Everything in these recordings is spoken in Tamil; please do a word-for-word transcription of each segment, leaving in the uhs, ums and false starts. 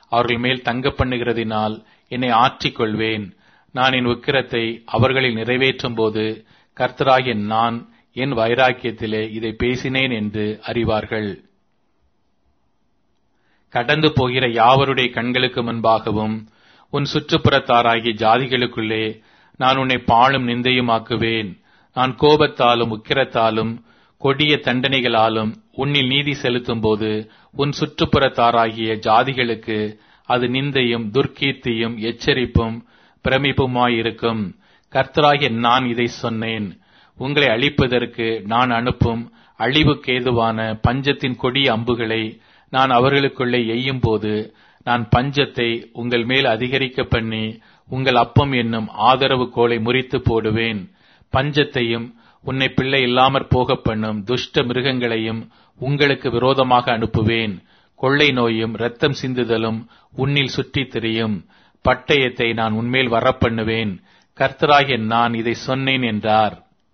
அவர்கள் மேல் தங்க பண்ணுகிறதினால் என்னை ஆற்றிக் கொள்வேன். நான் என் உக்கிரத்தை அவர்களில் நிறைவேற்றும் போது கர்த்தராகிய நான் என் வைராக்கியத்திலே இதை பேசினேன் என்று அறிவார்கள். கடந்து போகிற யாவருடைய கண்களுக்கு முன்பாகவும் உன் சுற்றுப்புறத்தாராகிய ஜாதிகளுக்குள்ளே நான் உன்னை பாழும் நிந்தையுமாக்குவேன். நான் கோபத்தாலும் உக்கிரத்தாலும் கொடிய தண்டனைகளாலும் உன்னில் நீதி செலுத்தும் போது உன் சுற்றுப்புறத்தாராகிய ஜாதிகளுக்கு அது நிந்தையும் துர்க்கீர்த்தியும் எச்சரிப்பும் பிரமிப்புமாயிருக்கும். கர்த்தராகிய நான் இதை சொன்னேன். உங்களை அழிப்பதற்கு நான் அனுப்பும் அழிவுக்கேதுவான பஞ்சத்தின் கொடிய அம்புகளை நான் அவர்களுக்குள்ளே எய்யும் போது நான் பஞ்சத்தை உங்கள் மேல் அதிகரிக்க பண்ணி உங்கள் அப்பம் என்னும் ஆதரவு கோலை முறித்து போடுவேன். பஞ்சத்தையும் உன்னை பிள்ளை இல்லாமற் போக பண்ணும் துஷ்ட மிருகங்களையும் உங்களுக்கு விரோதமாக அனுப்புவேன். கொள்ளை நோயும் இரத்தம் சிந்துதலும் உன்னில் சுற்றித் திரியும். பட்டயத்தை நான் உன்மேல் வரப்பண்ணுவேன். கர்த்தராகிய நான் இதை சொன்னேன் என்றார்.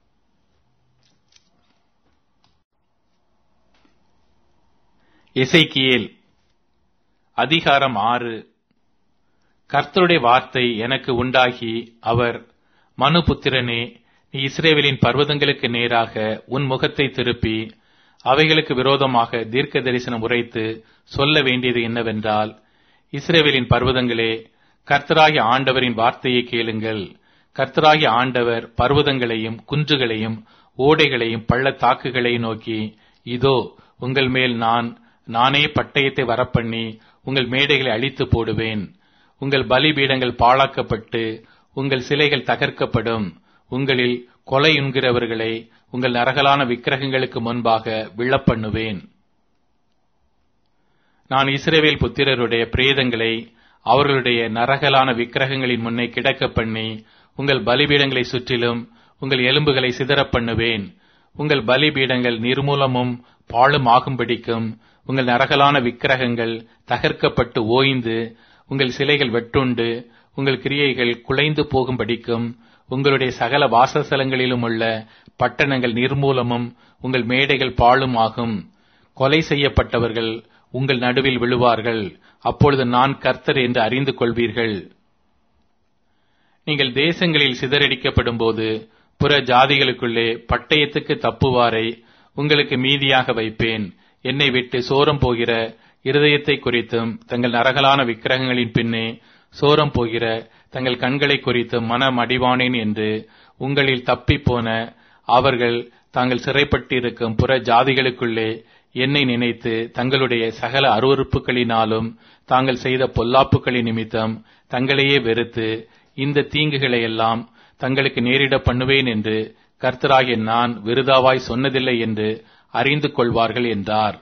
எசேக்கியேல் அதிகாரம் ஆறு. கர்த்தருடைய வார்த்தை எனக்கு உண்டாகி அவர், மனுபுத்திரனே, நீ இஸ்ரவேலின் பர்வதங்களுக்கு நேராக உன் முகத்தை திருப்பி அவைகளுக்கு விரோதமாக தீர்க்க தரிசனம் உரைத்து சொல்ல வேண்டியது என்னவென்றால், இஸ்ரவேலின் பர்வதங்களே, கர்த்தராகிய ஆண்டவரின் வார்த்தையை கேளுங்கள். கர்த்தராகிய ஆண்டவர் பர்வதங்களையும் குன்றுகளையும் ஓடைகளையும் பள்ளத்தாக்குகளையும் நோக்கி, இதோ உங்கள் மேல் நான் நானே பட்டயத்தை வரப்பண்ணி உங்கள் மேடைகளை அழித்து போடுவேன். உங்கள் பலிபீடங்கள் பாழாக்கப்பட்டு உங்கள் சிலைகள் தகர்க்கப்படும். உங்களில் கொலையுண்கிறவர்களை உங்கள் நரகலான விக்கிரகங்களுக்கு முன்பாக விழப்பண்ணுவேன். நான் இஸ்ரவேல் புத்திரருடைய பிரேதங்களை அவர்களுடைய நரகலான விக்கிரகங்களின் முன்னே கிடக்க பண்ணி உங்கள் பலிபீடங்களை சுற்றிலும் உங்கள் எலும்புகளை சிதறப் பண்ணுவேன். உங்கள் பலிபீடங்கள் நிர்மூலமும் பாழும் ஆகும்படிக்கும் உங்கள் நரகலான விக்கிரகங்கள் தகர்க்கப்பட்டு ஓய்ந்து உங்கள் சிலைகள் வெட்டுண்டு உங்கள் கிரியைகள் குலைந்து போகும்படிக்கும் உங்களுடைய சகல வாசஸ்தலங்களிலும் உள்ள பட்டணங்கள் நிர்மூலமும் உங்கள் மேடைகள் பாழும் ஆகும். கொலை செய்யப்பட்டவர்கள் உங்கள் நடுவில் விழுவார்கள். அப்பொழுது நான் கர்த்தர் என்று அறிந்து கொள்வீர்கள். நீங்கள் தேசங்களில் சிதறடிக்கப்படும் போது புற ஜாதிகளுக்குள்ளே பட்டயத்துக்கு தப்புவாரை உங்களுக்கு மீதியாக வைப்பேன். என்னை விட்டு சோரம் போகிற இருதயத்தை குறித்தும் தங்கள் நரகலான விக்கிரகங்களின் பின்னே சோரம் போகிற தங்கள் கண்களை குறித்தும் மனம் அடிவானேன் என்று உங்களில் தப்பிப்போன அவர்கள் தாங்கள் சிறைப்பட்டிருக்கும் புற ஜாதிகளுக்குள்ளே என்னை நினைத்து தங்களுடைய சகல அருவருப்புகளினாலும் தாங்கள் செய்த பொல்லாப்புகளின் நிமித்தம் தங்களையே வெறுத்து இந்த தீங்குகளை எல்லாம் தங்களுக்கு நேரிட பண்ணுவேன் என்று கர்த்தராகிய நான் விருதாவாய் சொன்னதில்லை என்று அறிந்து கொள்வார்கள் என்றார்.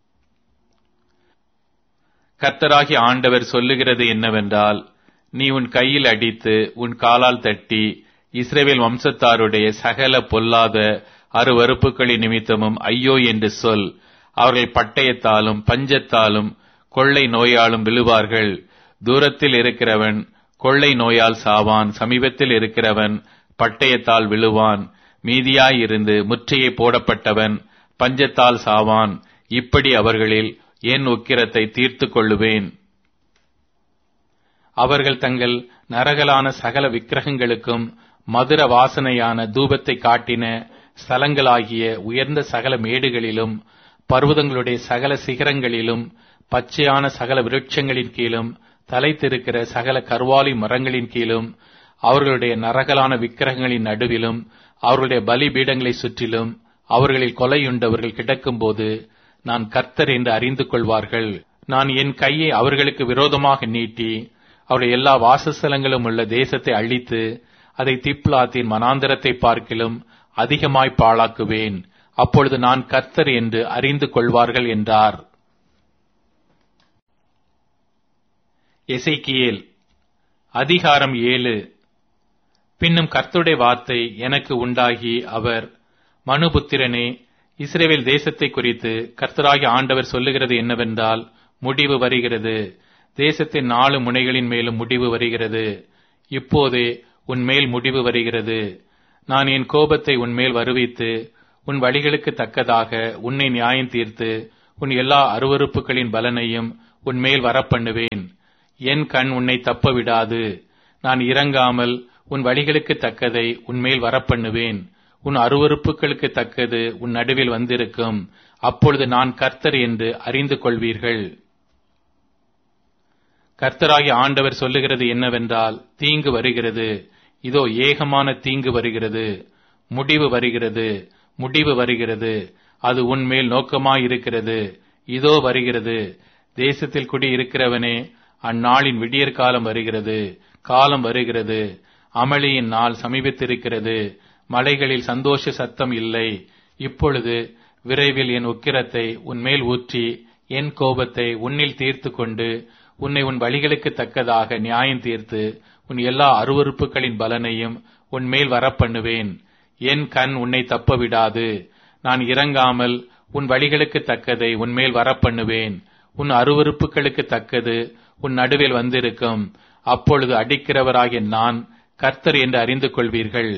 கர்த்தராகிய ஆண்டவர் சொல்லுகிறது என்னவென்றால், நீ உன் கையில் அடித்து உன் காலால் தட்டி இஸ்ரவேல் வம்சத்தாருடைய சகல பொல்லாத அருவருப்புகளின் நிமித்தமும் ஐயோ என்று சொல். அவர்கள் பட்டயத்தாலும் பஞ்சத்தாலும் கொள்ளை நோயாலும் விழுவார்கள். தூரத்தில் இருக்கிறவன் கொள்ளை நோயால் சாவான், சமீபத்தில் இருக்கிறவன் பட்டயத்தால் விழுவான். மீதியாயிருந்து முற்றுகை போடப்பட்டவன் பஞ்சத்தால் சாவான். இப்படி அவர்களில் என் உக்கிரத்தை தீர்த்து கொள்ளுவேன். அவர்கள் தங்கள் நரகலான சகல விக்கிரகங்களுக்கும் மதுர வாசனையான தூபத்தை காட்டின ஸ்தலங்களாகிய உயர்ந்த சகல மேடுகளிலும் பர்வதங்களுடைய சகல சிகரங்களிலும் பச்சையான சகல விருட்சங்களின் கீழும் தலைத்திருக்கிற சகல கர்வாலி மரங்களின் கீழும் அவர்களுடைய நரகலான விக்கிரகங்களின் நடுவிலும் அவர்களுடைய பலிபீடங்களை சுற்றிலும் அவர்களில் கொலையுண்டவர்கள் கிடக்கும்போது நான் கர்த்தர் என்று அறிந்து கொள்வார்கள். நான் என் கையை அவர்களுக்கு விரோதமாக நீட்டி அவருடைய எல்லா வாசஸ்தலங்களும் உள்ள தேசத்தை அழித்து அதை திப்லாத்தின் மனாந்தரத்தை பார்க்கிலும் அதிகமாய் பாழாக்குவேன். அப்பொழுது நான் கர்த்தர் என்று அறிந்து கொள்வார்கள் என்றார். எசேக்கியேல் அதிகாரம் ஏழு. பின்னும் கர்த்தருடைய வார்த்தை எனக்கு உண்டாகி அவர், மனுபுத்திரனே, இஸ்ரவேல் தேசத்தை குறித்து கர்த்தராகிய ஆண்டவர் சொல்லுகிறது என்னவென்றால், முடிவு வருகிறது. தேசத்தின் நாலு முனைகளின் மேலும் முடிவு வருகிறது. இப்போதே உன்மேல் முடிவு வருகிறது. நான் என் கோபத்தை உன்மேல் வருவித்து உன் வழிகளுக்கு தக்கதாக உன்னை நியாயம் தீர்த்து உன் எல்லா அருவருப்புகளின் பலனையும் உன்மேல் வரப்பண்ணுவேன். என் கண் உன்னை தப்ப விடாது. நான் இறங்காமல் உன் வழிகளுக்கு தக்கதை உன்மேல் வரப்பண்ணுவேன். உன் அருவருப்புகளுக்கு தக்கது உன் நடுவில் வந்திருக்கும். அப்பொழுது நான் கர்த்தர் என்று அறிந்து கொள்வீர்கள். கர்த்தராகிய ஆண்டவர் சொல்லுகிறது என்னவென்றால், தீங்கு வருகிறது, இதோ ஏகமான தீங்கு வருகிறது, முடிவு வருகிறது, முடிவு வருகிறது, அது உன்மேல் நோக்கமாயிருக்கிறது, இதோ வருகிறது. தேசத்தில் குடியிருக்கிறவனே, அந்நாளின் விடியற் காலம் வருகிறது, காலம் வருகிறது, அமளியின் நாள் சமீபித்திருக்கிறது. மலைகளில் சந்தோஷ சத்தம் இல்லை. இப்பொழுது விரைவில் என் உக்கிரத்தை உன்மேல் ஊற்றி என் கோபத்தை உன்னில் தீர்த்து கொண்டு உன்னை உன் வழிகளுக்கு தக்கதாக நியாயம் தீர்த்து உன் எல்லா அருவருப்புகளின் பலனையும் உன்மேல் வரப்பண்ணுவேன். என் கண் உன்னை தப்ப விடாது. நான் இறங்காமல் உன் வழிகளுக்கு தக்கதை உன்மேல் வரப்பண்ணுவேன். உன் அருவருப்புகளுக்கு தக்கது உன் நடுவில் வந்திருக்கும். அப்பொழுது அடிக்கிறவராகிய நான் கர்த்தர் என்று அறிந்து கொள்வீர்கள்.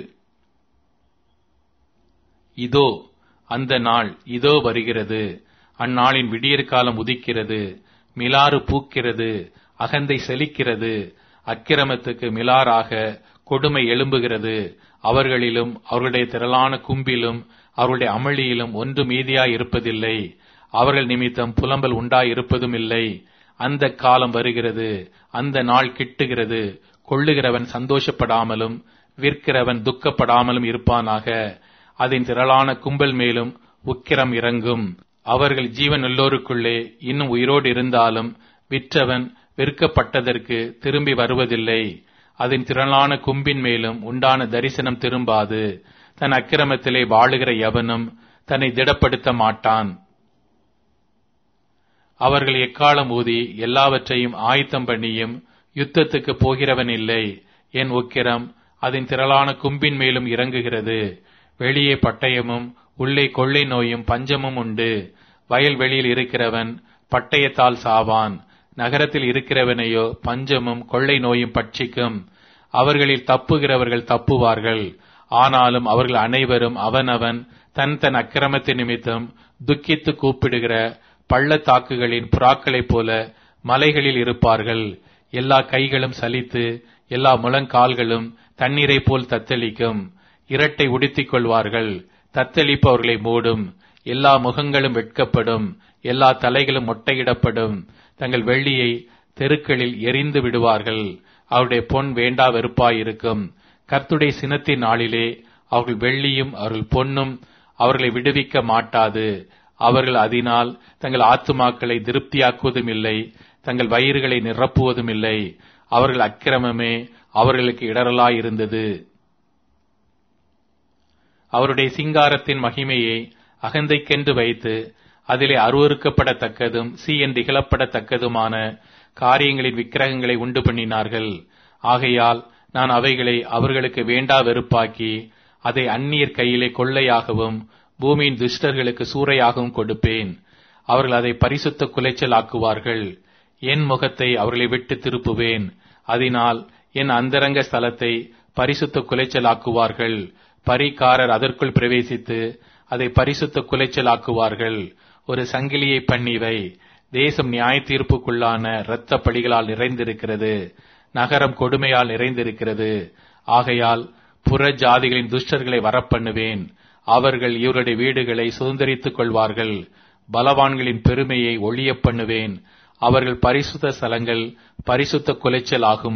இதோ அந்த நாள் இதோ வருகிறது. அந்நாளின் விடியற் காலம் உதிக்கிறது. மிலாறு பூக்கிறது, அகந்தை செழிக்கிறது. அக்கிரமத்துக்கு மிலாறாக கொடுமை எழும்புகிறது. அவர்களிலும் அவர்களுடைய திரளான கும்பிலும் அவர்களுடைய அமளியிலும் ஒன்று மீதியாய் இருப்பதில்லை. அவர்கள் நிமித்தம் புலம்பல் உண்டாயிருப்பதும் இல்லை. அந்த காலம் வருகிறது, அந்த நாள் கிட்டுகிறது. கொள்ளுகிறவன் சந்தோஷப்படாமலும் விற்கிறவன் துக்கப்படாமலும் இருப்பானாக. அதன் திரளான கும்பல் மேலும் உக்கிரம் இறங்கும். அவர்கள் ஜீவன் உள்ளோருக்குள்ளே இன்னும் உயிரோடு இருந்தாலும் விற்றவன் விற்கப்பட்டதற்கு திரும்பி வருவதில்லை. அதன் திரளான கும்பின் மேலும் உண்டான தரிசனம் திரும்பாது. தன் அக்கிரமத்திலே வாழுகிற எவனும் தன்னை திடப்படுத்த மாட்டான். அவர்கள் எக்காலம் ஊதி எல்லாவற்றையும் ஆயத்தம் பண்ணியும் யுத்தத்துக்கு போகிறவன் இல்லை. என் உக்கிரம் அதன் திரளான கும்பின் மேலும் இறங்குகிறது. வெளியே பட்டயமும் உள்ளே கொள்ளை நோயும் பஞ்சமும் உண்டு. வயல்வெளியில் இருக்கிறவன் பட்டயத்தால் சாவான். நகரத்தில் இருக்கிறவனையோ பஞ்சமும் கொள்ளை நோயும் பட்சிக்கும். அவர்களில் தப்புகிறவர்கள் தப்புவார்கள். ஆனாலும் அவர்கள் அனைவரும் அவனவன் தன் தன் அக்கிரமத்தின் நிமித்தம் துக்கித்து கூப்பிடுகிற பள்ளத்தாக்குகளின் புறாக்களைப் போல மலைகளில் இருப்பார்கள். எல்லா கைகளும் சலித்து எல்லா முழங்கால்களும் தண்ணீரை போல் தத்தளிக்கும். இரட்டை உடுத்திக் கொள்வார்கள். தத்தளிப்பு அவர்களை மூடும். எல்லா முகங்களும் வெட்கப்படும். எல்லா தலைகளும் மொட்டையிடப்படும். தங்கள் வெள்ளியை தெருக்களில் எரிந்து விடுவார்கள். அவருடைய பொன் வேண்டா வெறுப்பாயிருக்கும். கர்த்தருடைய சினத்தின் நாளிலே அவர்கள் வெள்ளியும் அவர்கள் பொன்னும் அவர்களை விடுவிக்க மாட்டாது. அவர்கள் அதனால் தங்கள் ஆத்துமாக்களை திருப்தியாக்குவதும் இல்லை, தங்கள் வயிறுகளை நிரப்புவதும் இல்லை. அவர்கள் அக்கிரமமே அவர்களுக்கு இடரலாயிருந்தது. அவருடைய சிங்காரத்தின் மகிமையை அகந்தைக்கென்று வைத்து அதிலே அருவருக்கப்படத்தக்கதும் சீயன் திகழப்படத்தக்கதுமான காரியங்களின் விக்கிரகங்களை உண்டு பண்ணினார்கள். ஆகையால் நான் அவைகளை அவர்களுக்கு வேண்டா வெறுப்பாக்கி அதை அந்நியர் கையிலே கொள்ளையாகவும் பூமியின் துஷ்டர்களுக்கு சூறையாகவும் கொடுப்பேன். அவர்கள் அதை பரிசுத்த குலைச்சல் ஆக்குவார்கள். என் முகத்தை அவர்களை விட்டு திருப்புவேன். அதனால் என் அந்தரங்க ஸ்தலத்தை பரிசுத்த குலைச்சல் ஆக்குவார்கள். பரிகாரர் அதற்குள் பிரவேசித்து அதை பரிசுத்த குலைச்சல் ஆக்குவார்கள். ஒரு சங்கிலியை பண்ணிவை. தேசம் நியாய தீர்ப்புக்குள்ளான இரத்த பழிகளால் நிறைந்திருக்கிறது. நகரம் கொடுமையால் நிறைந்திருக்கிறது. ஆகையால் புற ஜாதிகளின் துஷ்டர்களை வரப்பண்ணுவேன். அவர்கள் இவருடைய வீடுகளை சுதந்திரித்துக் கொள்வார்கள். பலவான்களின் பெருமையை ஒழிய பண்ணுவேன். அவர்கள் பரிசுத்த ஸ்தலங்கள் பரிசுத்த குலைச்சல் ஆகும்.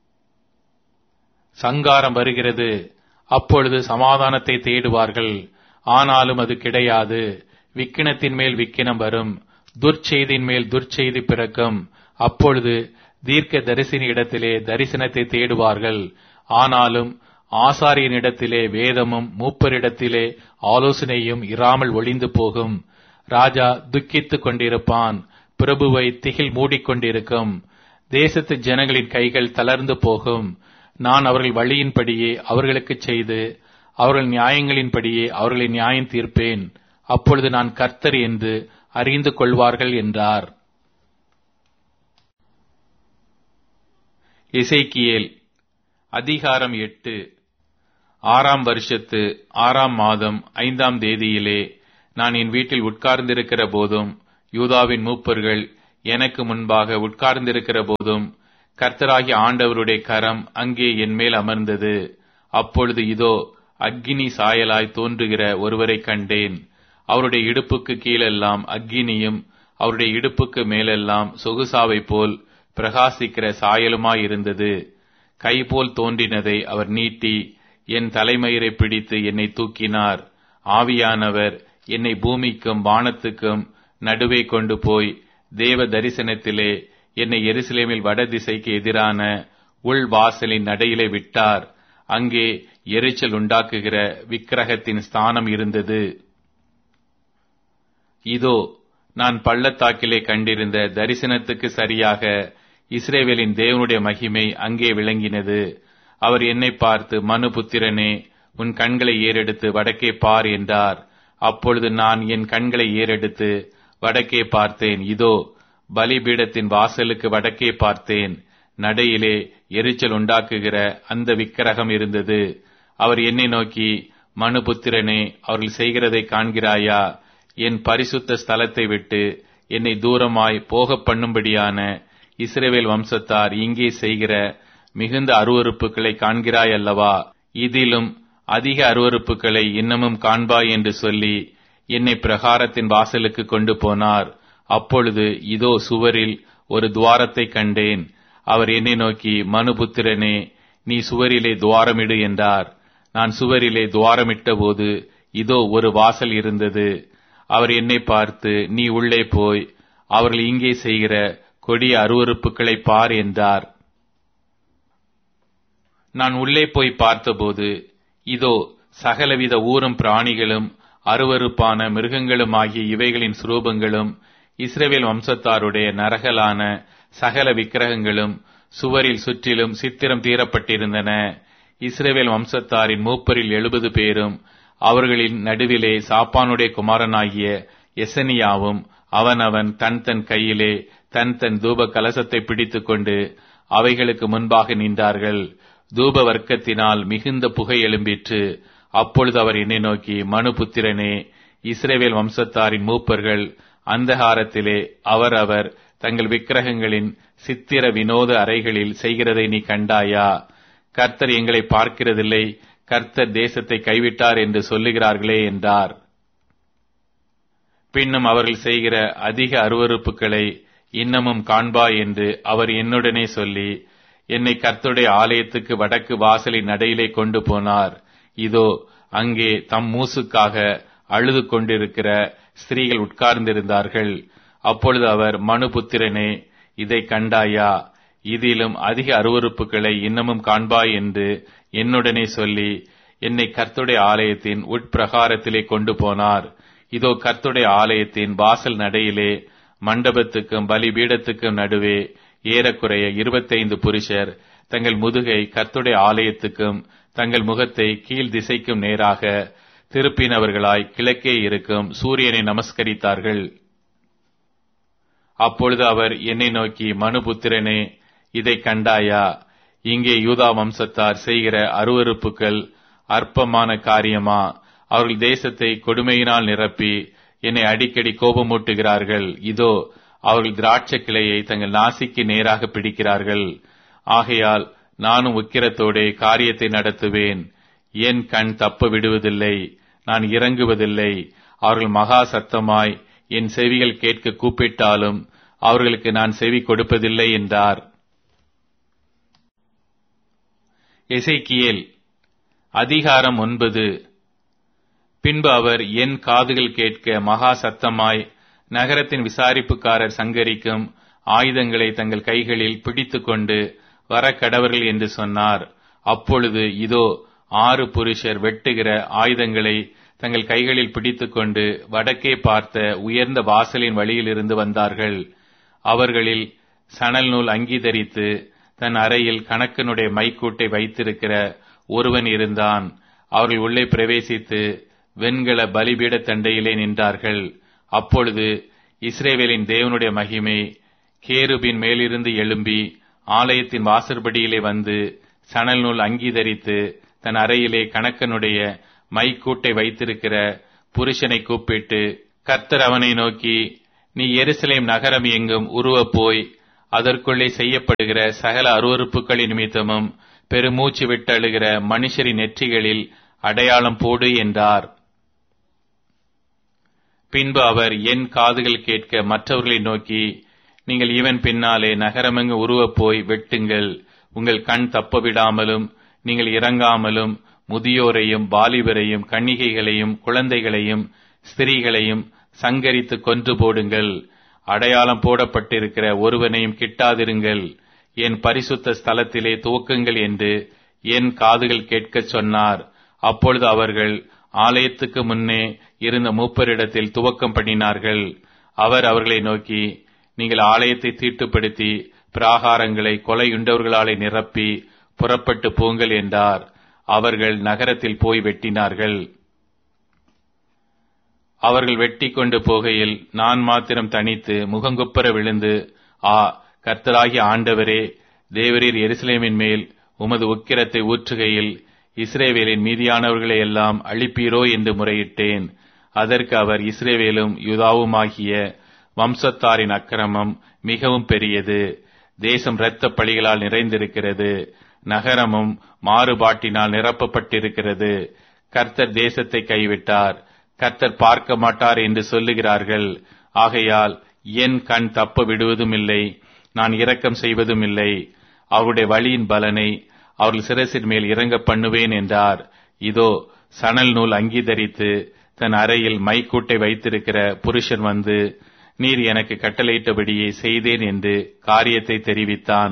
சங்காரம் வருகிறது. அப்பொழுது சமாதானத்தை தேடுவார்கள், ஆனாலும் அது கிடையாது. விக்கினத்தின் மேல் விக்கினம் வரும், துர்ச்செய்தியின் மேல் துர்ச்செய்தி பிறக்கும். அப்பொழுது தீர்க்க தரிசன இடத்திலே தரிசனத்தை தேடுவார்கள், ஆனாலும் ஆசாரியனிடத்திலே வேதமும் மூப்பரிடத்திலே ஆலோசனையும் இராமல் ஒளிந்து போகும். ராஜா துக்கித்துக் கொண்டிருப்பான், பிரபுவை திகில் மூடிக்கொண்டிருக்கும். தேசத்து ஜனங்களின் கைகள் தளர்ந்து போகும். நான் அவர்கள் வழியின்படியே அவர்களுக்கு செய்து அவர்கள் நியாயங்களின்படியே அவர்களை நியாயம் தீர்ப்பேன். அப்பொழுது நான் கர்த்தர் என்று அறிந்து கொள்வார்கள் என்றார். எசேக்கியேல் அதிகாரம் எட்டு. ஆறாம் வருஷத்து ஆறாம் மாதம் ஐந்தாம் தேதியிலே நான் என் வீட்டில் உட்கார்ந்திருக்கிற போதும் யூதாவின் மூப்பர்கள் எனக்கு முன்பாக உட்கார்ந்திருக்கிற போதும் கர்த்தராகிய ஆண்டவருடைய கரம் அங்கே என்மேல் அமர்ந்தது. அப்பொழுது இதோ அக்கினி சாயலாய் தோன்றுகிற ஒருவரை கண்டேன். அவருடைய இடுப்புக்கு கீழெல்லாம் அக்கினியும் அவருடைய இடுப்புக்கு மேலெல்லாம் சொகுசாவை போல் பிரகாசிக்கிற சாயலுமாயிருந்தது. கைபோல் தோன்றினதை அவர் நீட்டி என் தலைமயிரை பிடித்து என்னை தூக்கினார். ஆவியானவர் என்னை பூமிக்கும் வானத்துக்கும் நடுவே கொண்டு போய் தேவ தரிசனத்திலே என்னை எருசலேமில் வடதிசைக்கு எதிரான உள் வாசலின் நடையிலே விட்டார். அங்கே எரிச்சல் உண்டாக்குகிற விக்கிரகத்தின் ஸ்தானம் இருந்தது. இதோ நான் பள்ளத்தாக்கிலே கண்டிருந்த தரிசனத்துக்கு சரியாக இஸ்ரவேலின் தேவனுடைய மகிமை அங்கே விளங்கினது. அவர் என்னை பார்த்து, மனுபுத்திரனே, உன் கண்களை ஏறெடுத்து வடக்கே பார் என்றார். அப்பொழுது நான் என் கண்களை ஏறெடுத்து வடக்கே பார்த்தேன். இதோ பலிபீடத்தின் வாசலுக்கு வடக்கே பார்த்தேன். நடையிலே எரிச்சல் உண்டாக்குகிற அந்த விக்கிரகம் இருந்தது. அவர் என்னை நோக்கி, மனுபுத்திரனே, அவர்கள் செய்கிறதை காண்கிறாயா? என் பரிசுத்த ஸ்தலத்தை விட்டு என்னை தூரமாய் போக பண்ணும்படியான இஸ்ரவேல் வம்சத்தார் இங்கே செய்கிற மிகுந்த அருவருப்புகளை காண்கிறாய் அல்லவா? இதிலும் அதிக அருவருப்புகளை இன்னமும் காண்பாய் என்று சொல்லி என்னை பிரகாரத்தின் வாசலுக்கு கொண்டு போனார். அப்பொழுது இதோ சுவரில் ஒரு துவாரத்தை கண்டேன். அவர் என்னை நோக்கி, மனுபுத்திரனே, நீ சுவரிலே துவாரமிடு என்றார். நான் சுவரிலே துவாரமிட்ட போது இதோ ஒரு வாசல் இருந்தது. அவர் என்னை பார்த்து, நீ உள்ளே போய் அவர்கள் இங்கே செய்கிற கொடிய அருவருப்புகளை பார் என்றார். நான் உள்ளே போய் பார்த்தபோது இதோ சகலவித ஊரும் பிராணிகளும் அருவருப்பான மிருகங்களுமாகிய இவைகளின் சுரூபங்களும் இஸ்ரவேல் வம்சத்தாருடைய நரகலான சகல விக்கிரகங்களும் சுவரில் சுற்றிலும் சித்திரம் தீரப்பட்டிருந்தன. இஸ்ரவேல் வம்சத்தாரின் மூப்பரில் எழுபது பேரும் அவர்களின் நடுவிலே சாப்பானுடைய குமாரனாகிய எசனியாவும் அவனவன் தன் தன் கையிலே தன் தன் தூப கலசத்தை பிடித்துக் கொண்டு அவைகளுக்கு முன்பாக நின்றார்கள். தூப வர்க்கத்தினால் மிகுந்த புகை எழும்பிற்று. அப்பொழுது அவர் என்னை நோக்கி, மனுபுத்திரனே, இஸ்ரவேல் வம்சத்தாரின் மூப்பர்கள் அந்தகாரத்திலே அவரவர் தங்கள் விக்கிரகங்களின் சித்திர வினோத அறைகளில் செய்கிறதை நீ கண்டாயா? கர்த்தர் எங்களை பார்க்கிறதில்லை, கர்த்தர் தேசத்தை கைவிட்டார் என்று சொல்லுகிறார்களே என்றார். பின்னும் அவர்கள் செய்கிற அதிக அருவருப்புகளை இன்னமும் காண்பாய் என்று அவர் என்னுடனே சொல்லி என்னை கர்த்தருடைய ஆலயத்துக்கு வடக்கு வாசலின் நடையிலே கொண்டு போனார். இதோ அங்கே தம் மூசுக்காக அழுது கொண்டிருக்கிற ஸ்திரீகள் உட்கார்ந்திருந்தார்கள். அப்பொழுது அவர், மனுபுத்திரனே, இதை கண்டாயா? இதிலும் அதிக அருவருப்புகளை இன்னமும் காண்பாய் என்று என்னுடனே சொல்லி என்னை கர்த்தருடைய ஆலயத்தின் உட்பிரகாரத்திலே கொண்டு போனார். இதோ கர்த்தருடைய ஆலயத்தின் வாசல் நடையிலே மண்டபத்துக்கும் பலிபீடத்துக்கும் நடுவே ஏறக்குறைய இருபத்தைந்து புருஷர் தங்கள் முதுகை கர்த்தருடைய ஆலயத்துக்கும் தங்கள் முகத்தை கீழ் திசைக்கும் நேராக திருப்பினவர்களாய் கிழக்கே இருக்கும் சூரியனை நமஸ்கரித்தார்கள். அப்பொழுது அவர் என்னை நோக்கி, மனுபுத்திரனே, இதை கண்டாயா? இங்கே யூதா வம்சத்தார் செய்கிற அருவருப்புகள் அற்பமான காரியமா? அவர்கள் தேசத்தை கொடுமையினால் நிரப்பி என்னை அடிக்கடி கோபமூட்டுகிறார்கள். இதோ அவர்கள் திராட்சை கிளையை தங்கள் நாசிக்கு நேராக பிடிக்கிறார்கள். ஆகையால் நானும் உக்கிரத்தோடே காரியத்தை நடத்துவேன். என் கண் தப்ப விடுவதில்லை, நான் இறங்குவதில்லை. அவர்கள் மகா சத்தமாய் என் செவிகள் கேட்க கூப்பிட்டாலும் அவர்களுக்கு நான் செவி கொடுப்பதில்லை என்றார். எசேக்கியேல் அதிகாரம் ஒன்பது. பின்பு அவர் என் காதுகள் கேட்க மகா சத்தமாய் நகரத்தின் விசாரிப்புக்காரர் சங்கரிக்கும் ஆயுதங்களை தங்கள் கைகளில் பிடித்துக் கொண்டு வர கடவர்கள் என்று சொன்னார். அப்பொழுது இதோ ஆறு புருஷர் வெட்டுகிற ஆயுதங்களை தங்கள் கைகளில் பிடித்துக் கொண்டு வடக்கே பார்த்த உயர்ந்த வாசலின் வழியிலிருந்து வந்தார்கள். அவர்களில் சணல் நூல் அங்கி தரித்து தன் அறையில் கணக்கனுடைய மைக்கூட்டை வைத்திருக்கிற ஒருவன் இருந்தான். அவர்கள் உள்ளே பிரவேசித்து வெண்கல பலிபீட தண்டையிலே நின்றார்கள். அப்பொழுது இஸ்ரவேலின் தேவனுடைய மகிமை கேருபின் மேலிருந்து எழும்பி ஆலயத்தின் வாசற்படியிலே வந்து சணல் நூல் அங்கி தரித்து தன் அறையிலே கணக்கனுடைய மைக்கூட்டை வைத்திருக்கிற புருஷனை கூப்பிட்டு, கர்த்தர் அவனை நோக்கி, நீ எருசலேம் நகரம் எங்கும் உருவ போய் அதற்குள்ளே செய்யப்படுகிற சகல அருவருப்புகளின் நிமித்தமும் பெருமூச்சு விட்டழுகிற மனுஷரின் நெற்றிகளில் அடையாளம் போடு என்றார். பின்பு அவர் என் காதுகள் கேட்க மற்றவர்களை நோக்கி, நீங்கள் இவன் பின்னாலே நகரமெங்கு உருவப் போய் வெட்டுங்கள். உங்கள் கண் தப்பவிடாமலும் நீங்கள் இறங்காமலும் முதியோரையும் வாலிபரையும் கன்னிகைகளையும் குழந்தைகளையும் ஸ்திரீகளையும் சங்கரித்து கொன்று போடுங்கள். அடையாளம் போடப்பட்டிருக்கிற ஒருவனையும் கிட்டாதிருங்கள். என் பரிசுத்த ஸ்தலத்திலே துவக்குங்கள் என்று என் காதுகள் கேட்கச் சொன்னார். அப்பொழுது அவர்கள் ஆலயத்துக்கு முன்னே இருந்த மூப்பரிடத்தில் துவக்கம் பண்ணினார்கள். அவர் அவர்களை நோக்கி, நீங்கள் ஆலயத்தை தீட்டுப்படுத்தி பிராகாரங்களை கொலையுண்டவர்களாலே நிரப்பி புறப்பட்டு போங்கள் என்றார். அவர்கள் நகரத்தில் போய் வெட்டினார்கள். அவர்கள் வெட்டி கொண்டு போகையில் நான் மாத்திரம் தனித்து முகங்குப்புற விழுந்து, ஆ கர்த்தராகிய ஆண்டவரே, தேவரீர் எருசலேமின் மேல் உமது உக்கிரத்தை ஊற்றுகையில் இஸ்ரவேலின் மீதியானவர்களை எல்லாம் அழிப்பீரோ என்று முறையிட்டேன். அதற்கு அவர், இஸ்ரவேலும் யூதாவுமாகிய வம்சத்தாரின் அக்கிரமம் மிகவும் பெரியது. தேசம் இரத்த பழிகளால் நிறைந்திருக்கிறது. நகரமும் மாறுபாட்டினால் நிரப்பப்பட்டிருக்கிறது. கர்த்தர் தேசத்தை கைவிட்டார், கர்த்தர் பார்க்க மாட்டார் என்று சொல்லுகிறார்கள். ஆகையால் என் கண் தப்ப விடுவதும் இல்லை, நான் இரக்கம் செய்வதும் இல்லை. அவருடைய வழியின் பலனை அவர்கள் சிரசின் மேல் இறங்க பண்ணுவேன் என்றார். இதோ சணல் நூல் அங்கீதரித்து தன் அறையில் மைக்கூட்டை வைத்திருக்கிற புருஷன் வந்து, நீர் எனக்கு கட்டளையிட்டபடியே செய்தேன் என்று காரியத்தை தெரிவித்தான்.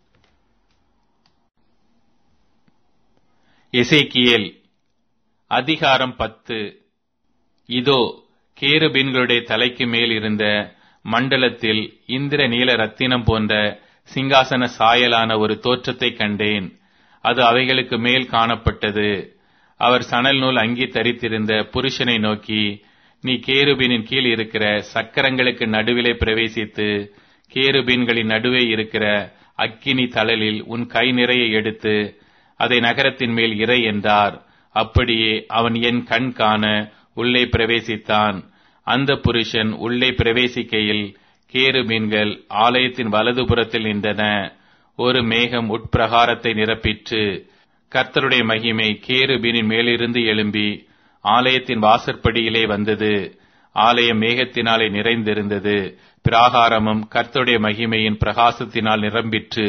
எசேக்கியேல் அதிகாரம் பத்து. இதோ கேருபீன்களுடைய தலைக்கு மேல் இருந்த மண்டலத்தில் இந்திர நீல ரத்தினம் போன்ற சிங்காசன சாயலான ஒரு தோற்றத்தை கண்டேன். அது அவைகளுக்கு மேல் காணப்பட்டது. அவர் சணல் நூல் அங்கி தரித்திருந்த புருஷனை நோக்கி, நீ கேருபீனின் கீழ் இருக்கிற சக்கரங்களுக்கு நடுவிலே பிரவேசித்து கேருபீன்களின் நடுவே இருக்கிற அக்கினி தழலில் உன் கை நிறைய எடுத்து அதை நகரத்தின் மேல் இறை என்றார். அப்படியே அவன் என் கண் காண உள்ளே பிரவேசித்தான். அந்த புருஷன் உள்ளே பிரவேசிக்கையில் கேருபீன்கள் ஆலயத்தின் வலதுபுறத்தில் நின்றன. ஒரு மேகம் உட்பிரகாரத்தை நிரப்பிற்று. கர்த்தருடைய மகிமை கேருபீனின் மேலிருந்து எழும்பி ஆலயத்தின் வாசற்படியிலே வந்தது. ஆலயம் மேகத்தினாலே நிறைந்திருந்தது. பிராகாரமும் கர்த்தருடைய மகிமையின் பிரகாசத்தினால் நிரம்பிற்று.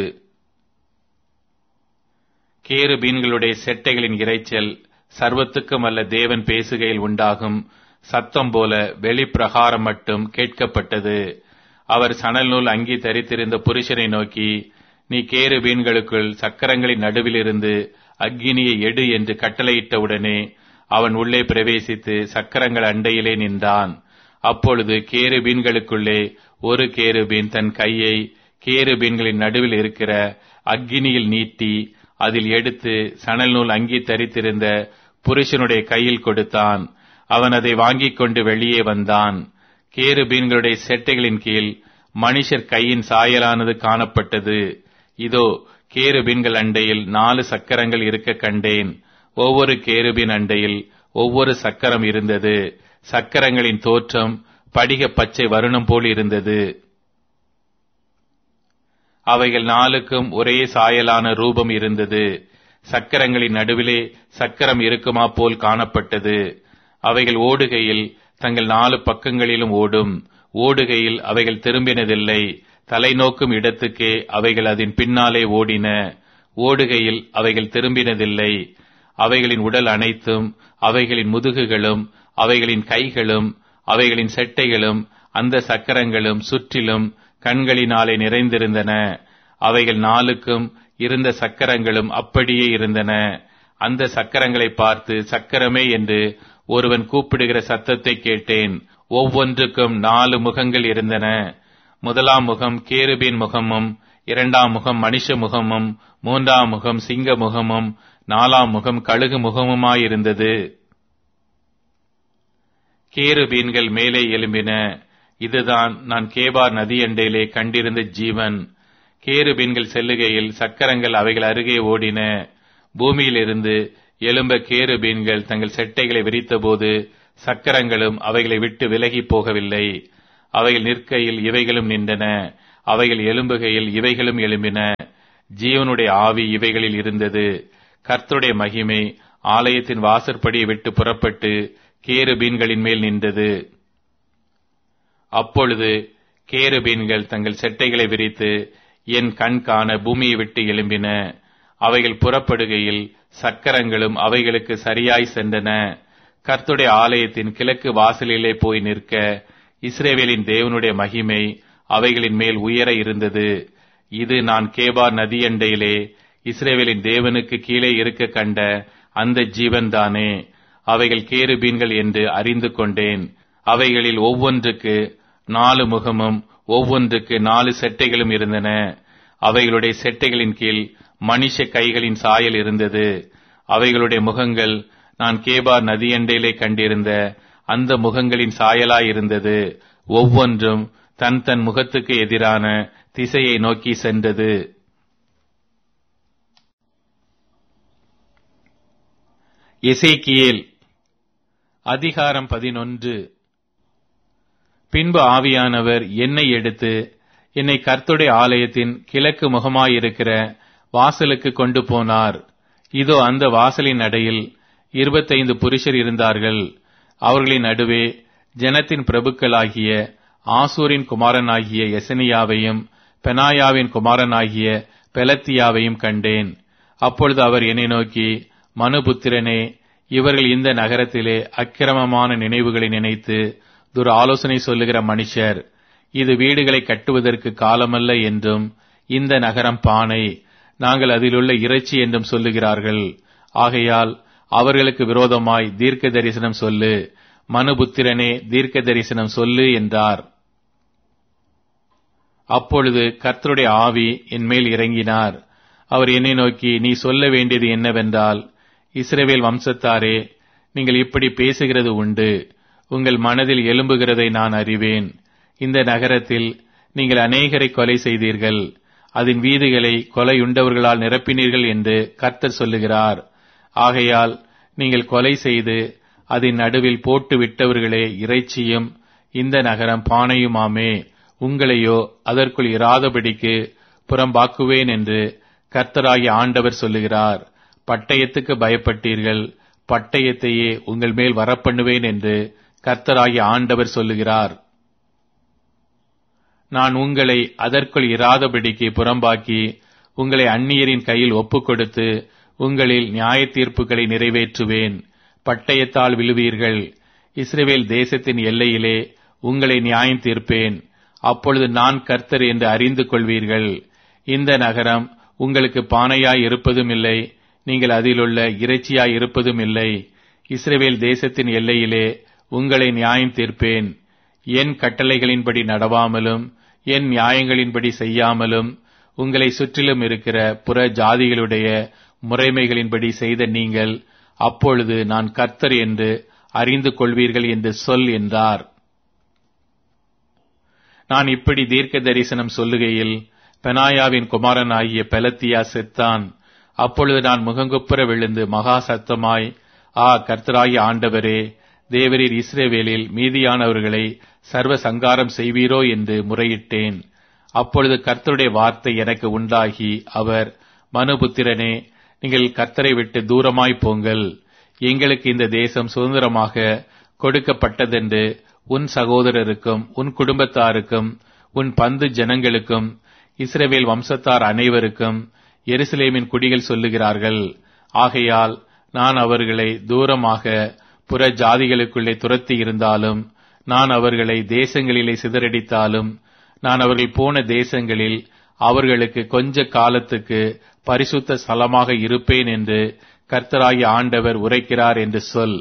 கேருபீன்களுடைய செட்டைகளின் இரைச்சல் சர்வத்துக்கும் அல்ல தேவன் பேசுகையில் உண்டாகும் சத்தம் போல வெளிப்பிரகாரம் மட்டும் கேட்கப்பட்டது. அவர் சணல் நூல் அங்கி தரித்திருந்த புருஷனை நோக்கி, நீ கேருபீன்களுக்குள் சக்கரங்களின் நடுவிலிருந்து அக்கினியை எடு என்று கட்டளையிட்டவுடனே அவன் உள்ளே பிரவேசித்து சக்கரங்கள் அண்டையிலே நின்றான். அப்பொழுது கேருபீன்களுக்குள்ளே ஒரு கேருபீன் தன் கையை கேருபீன்களின் நடுவில் இருக்கிற அக்கினியில் நீட்டி அதில் எடுத்து சணல் நூல் அங்கி தரித்திருந்த புருஷனுடைய கையில் கொடுத்தான். அவன் அதை வாங்கிக் கொண்டு வெளியே வந்தான். கேருபீன்களுடைய செட்டைகளின் கீழ் மனுஷர் கையின் சாயலானது காணப்பட்டது. இதோ கேருபீன்கள் அண்டையில் நாலு சக்கரங்கள் இருக்க கண்டேன். ஒவ்வொரு கேருபீன் அண்டையில் ஒவ்வொரு சக்கரம் இருந்தது. சக்கரங்களின் தோற்றம் படிக பச்சை வருணம் போல் இருந்தது. அவைகள் நாலுக்கும் ஒரே சாயலான ரூபம் இருந்தது. சக்கரங்களின் நடுவிலே சக்கரம் இருக்குமா போல் காணப்பட்டது. அவைகள் ஓடுகையில் தங்கள் நாலு பக்கங்களிலும் ஓடும். ஓடுகையில் அவைகள் திரும்பினதில்லை. தலை நோக்கும் இடத்துக்கே அவைகள் அதன் பின்னாலே ஓடின. ஓடுகையில் அவைகள் திரும்பினதில்லை. அவைகளின் உடல் அனைத்தும், அவைகளின் முதுகுகளும், அவைகளின் கைகளும், அவைகளின் செட்டைகளும், அந்த சக்கரங்களும் சுற்றிலும் கண்களினாலே நிறைந்திருந்தன. அவைகள் நாலுக்கும் இருந்த சக்கரங்களும் அப்படியே இருந்தன. அந்த சக்கரங்களை பார்த்து சக்கரமே என்று ஒருவன் கூப்பிடுகிற சத்தத்தை கேட்டேன். ஒவ்வொன்றுக்கும் நாலு முகங்கள் இருந்தன. முதலாம் முகம் கேருபீன் முகமும், இரண்டாம் முகம் மனுஷ முகமும், மூன்றாம் முகம் சிங்க முகமும், நாலாம் முகம் கழுகு முகமுமாயிருந்தது. கேருபீன்கள் மேலே எழும்பின. இதுதான் நான் கேபார் நதியண்டையிலே கண்டிருந்த ஜீவன். கேருபீன்கள் செல்லுகையில் சக்கரங்கள் அவைகள் அருகே ஓடின. பூமியிலிருந்து எழும்ப கேருபீன்கள் தங்கள் செட்டைகளை விரித்தபோது சக்கரங்களும் அவைகளை விட்டு விலகி போகவில்லை. அவைகள் நிற்கையில் இவைகளும் நின்றன. அவைகள் எழும்புகையில் இவைகளும் எழும்பின. ஜீவனுடைய ஆவி இவைகளில் இருந்தது. கர்த்தருடைய மகிமை ஆலயத்தின் வாசற்படியை விட்டு புறப்பட்டு கேருபீன்களின் மேல் நின்றது. அப்பொழுது கேருபீன்கள் தங்கள் செட்டைகளை விரித்து என் கண் காண பூமியை விட்டு எழும்பின. அவைகள் புறப்படுகையில் சக்கரங்களும் அவைகளுக்கு சரியாய் சென்றன. கர்த்தருடைய ஆலயத்தின் கிழக்கு வாசலிலே போய் நிற்க இஸ்ரவேலின் தேவனுடைய மகிமை அவைகளின் மேல் உயர இருந்தது. இது நான் கேபார் நதியண்டையிலே இஸ்ரவேலின் தேவனுக்கு கீழே இருக்க கண்ட அந்த ஜீவன்தானே. அவைகள் கேருபீன்கள் என்று அறிந்து கொண்டேன். அவைகளில் ஒவ்வொன்றுக்கு நாலு முகமும் ஒவ்வொன்றுக்கு நாலு செட்டைகளும் இருந்தன. அவைகளுடைய செட்டைகளின் கீழ் மனுஷ கைகளின் சாயல் இருந்தது. அவைகளுடைய முகங்கள் நான் கேபார் நதியண்டையிலே கண்டிருந்த அந்த முகங்களின் சாயலாயிருந்தது. ஒவ்வொன்றும் தன் தன் முகத்துக்கு எதிரான திசையை நோக்கி சென்றது. எசேக்கியேல் அதிகாரம் பதினொன்று. பின்பு ஆவியானவர் என்னை எடுத்து என்னை கர்த்தருடைய ஆலயத்தின் கிழக்கு முகமாயிருக்கிற வாசலுக்கு கொண்டு போனார். இதோ அந்த வாசலின் நடையில் இருபத்தைந்து புருஷர் இருந்தார்கள். அவர்களின் நடுவே ஜனத்தின் பிரபுக்களாகிய ஆசூரின் குமாரனாகிய எசனியாவையும் பெனாயாவின் குமாரனாகிய பெலத்தியாவையும் கண்டேன். அப்பொழுது அவர் என்னை நோக்கி, மனுபுத்திரனே, இவர்கள் இந்த நகரத்திலே அக்கிரமமான நினைவுகளை நினைத்து துர் ஆலோசனை சொல்லுகிற மனுஷர். இது வீடுகளை கட்டுவதற்கு காலமல்ல என்றும் இந்த நகரம் பானை, நாங்கள் அதிலுள்ள இறைச்சி என்றும் சொல்லுகிறார்கள். ஆகையால் அவர்களுக்கு விரோதமாய் தீர்க்க தரிசனம் சொல்லு, மனுபுத்திரனே தீர்க்க தரிசனம் சொல்லு என்றார். அப்பொழுது கர்த்தருடைய ஆவி என் மேல் இறங்கினார். அவர் என்னை நோக்கி, நீ சொல்ல வேண்டியது என்னவென்றால், இஸ்ரவேல் வம்சத்தாரே, நீங்கள் இப்படி பேசுகிறது உண்டு. உங்கள் மனதில் எழும்புகிறதை நான் அறிவேன். இந்த நகரத்தில் நீங்கள் அநேகரை கொலை செய்தீர்கள், அதன் வீதிகளை கொலையுண்டவர்களால் நிரப்பினீர்கள் என்று கர்த்தர் சொல்லுகிறார். ஆகையால் நீங்கள் கொலை செய்து அதன் நடுவில் போட்டு விட்டவர்களே இறைச்சியும் இந்த நகரம் பானையுமாமே. உங்களையோ அதற்குள் இராதபடிக்கு புறம்பாக்குவேன் என்று கர்த்தராகிய ஆண்டவர் சொல்லுகிறார். பட்டயத்துக்கு பயப்பட்டீர்கள், பட்டயத்தையே உங்கள் மேல் வரப்பண்ணுவேன் என்று கர்த்தராகிய ஆண்டவர் சொல்லுகிறார். நான் உங்களை அதற்குள் இராதபடிக்கு புறம்பாக்கி உங்களை அந்நியரின் கையில் ஒப்புக் கொடுத்து உங்களில் நியாய தீர்ப்புகளை நிறைவேற்றுவேன். பட்டயத்தால் விழுவீர்கள். இஸ்ரவேல் தேசத்தின் எல்லையிலே உங்களை நியாயம் தீர்ப்பேன். அப்பொழுது நான் கர்த்தர் என்று அறிந்து கொள்வீர்கள். இந்த நகரம் உங்களுக்கு பானையாய் இருப்பதும் இல்லை, நீங்கள் அதிலுள்ள இறைச்சியாய் இருப்பதும் இல்லை. இஸ்ரவேல் தேசத்தின் எல்லையிலே உங்களை நியாயம் தீர்ப்பேன். என் கட்டளைகளின்படி நடவாமலும் என் நியாயங்களின்படி செய்யாமலும் உங்களை சுற்றிலும் இருக்கிற புற ஜாதிகளுடைய முறைமைகளின்படி செய்த நீங்கள் அப்பொழுது நான் கர்த்தர் என்று அறிந்து கொள்வீர்கள் என்று சொல் என்றார். நான் இப்படி தீர்க்க தரிசனம் சொல்லுகையில் பெனாயாவின் குமாரனாகிய பெலத்தியா செத்தான். அப்பொழுது நான் முகங்குப்புற விழுந்து மகா சத்தமாய், ஆ கர்த்தராகிய ஆண்டவரே, தேவரீர் இஸ்ரவேலில் மீதியானவர்களை சர்வ சங்காரம் செய்வீரோ என்று முறையிட்டேன். அப்பொழுது கர்த்தருடைய வார்த்தை எனக்கு உண்டாகி, அவர், மனுபுத்திரனே, நீங்கள் கர்த்தரை விட்டு தூரமாய் போங்கள். எங்களுக்கு இந்த தேசம் சுதந்திரமாக கொடுக்கப்பட்டதென்று உன் சகோதரருக்கும் உன் குடும்பத்தாருக்கும் உன் பந்து ஜனங்களுக்கும் இஸ்ரவேல் வம்சத்தார் அனைவருக்கும் எருசலேமின் குடிகள் சொல்லுகிறார்கள். ஆகையால் நான் அவர்களை தூரமாக புற ஜாதிகளுக்குள்ளே துரத்தி இருந்தாலும், நான் அவர்களை தேசங்களிலே சிதறடித்தாலும், நான் அவர்கள் போன தேசங்களில் அவர்களுக்கு கொஞ்ச காலத்துக்கு பரிசுத்த ஸ்தலமாக இருப்பேன் என்று கர்த்தராகிய ஆண்டவர் உரைக்கிறார் என்று சொல்.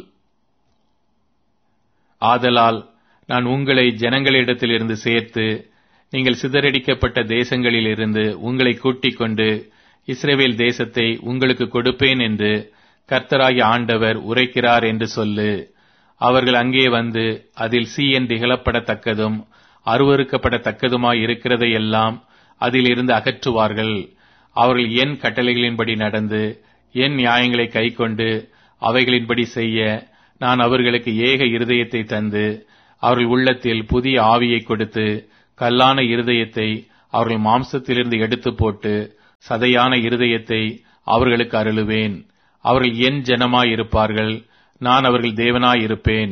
ஆதலால் நான் உங்களை ஜனங்களிடத்திலிருந்து சேர்த்து நீங்கள் சிதறடிக்கப்பட்ட தேசங்களிலிருந்து உங்களை கூட்டிக் கொண்டு இஸ்ரவேல் தேசத்தை உங்களுக்கு கொடுப்பேன் என்று கர்த்தராகிய ஆண்டவர் உரைக்கிறார் என்று சொல்லு. அவர்கள் அங்கே வந்து அதில் சீயன் திகழப்படத்தக்கதும் அருவருக்கப்படத்தக்கதுமாய் இருக்கிறதை எல்லாம் அதிலிருந்து அகற்றுவார்கள். அவர்கள் என் கட்டளைகளின்படி நடந்து என் நியாயங்களை கைக்கொண்டு அவைகளின்படி செய்ய நான் அவர்களுக்கு ஏக இருதயத்தை தந்து அவர்கள் உள்ளத்தில் புதிய ஆவியை கொடுத்து கல்லான இருதயத்தை அவர்கள் மாம்சத்திலிருந்து எடுத்து போட்டு சதையான இருதயத்தை அவர்களுக்கு அருளுவேன். அவர்கள் என் ஜனமாயிருப்பார்கள், நான் அவர்கள் தேவனாயிருப்பேன்.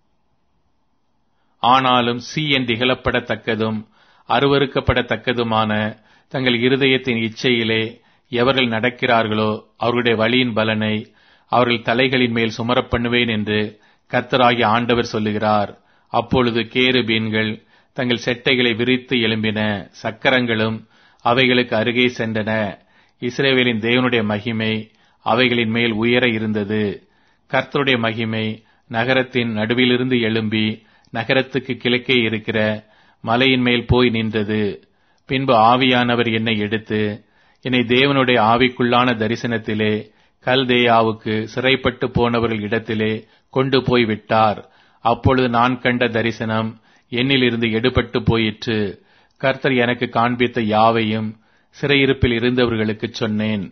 ஆனாலும் சீ என்று இகழப்படத்தக்கதும் அருவருக்கப்படத்தக்கதுமான தங்கள் இருதயத்தின் இச்சையிலே எவர்கள் நடக்கிறார்களோ அவர்களுடைய வழியின் பலனை அவர்கள் தலைகளின் மேல் சுமரப் பண்ணுவேன் என்று கர்த்தராகிய ஆண்டவர் சொல்லுகிறார். அப்பொழுது கேருபீன்கள் தங்கள் செட்டைகளை விரித்து எழும்பின, சக்கரங்களும் அவைகளுக்கு அருகே சென்றன. இஸ்ரவேலின் தேவனுடைய மகிமை அவைகளின் மேல் உயர இருந்தது. கர்த்தருடைய மகிமை நகரத்தின் நடுவிலிருந்து எழும்பி நகரத்துக்கு கிழக்கே இருக்கிற மலையின் மேல் போய் நின்றது. பின்பு ஆவியானவர் என்னை எடுத்து என்னை தேவனுடைய ஆவிக்குள்ளான தரிசனத்திலே கல்தேயாவுக்கு சிறைப்பட்டு போனவர்கள் இடத்திலே கொண்டு போய் விட்டார். அப்பொழுது நான் கண்ட தரிசனம் என்னிலிருந்து எடுபட்டு போயிற்று. கர்த்தர் எனக்கு காண்பித்த யாவையும் சிறையிருப்பில் இருந்தவர்களுக்கு சொன்னேன்.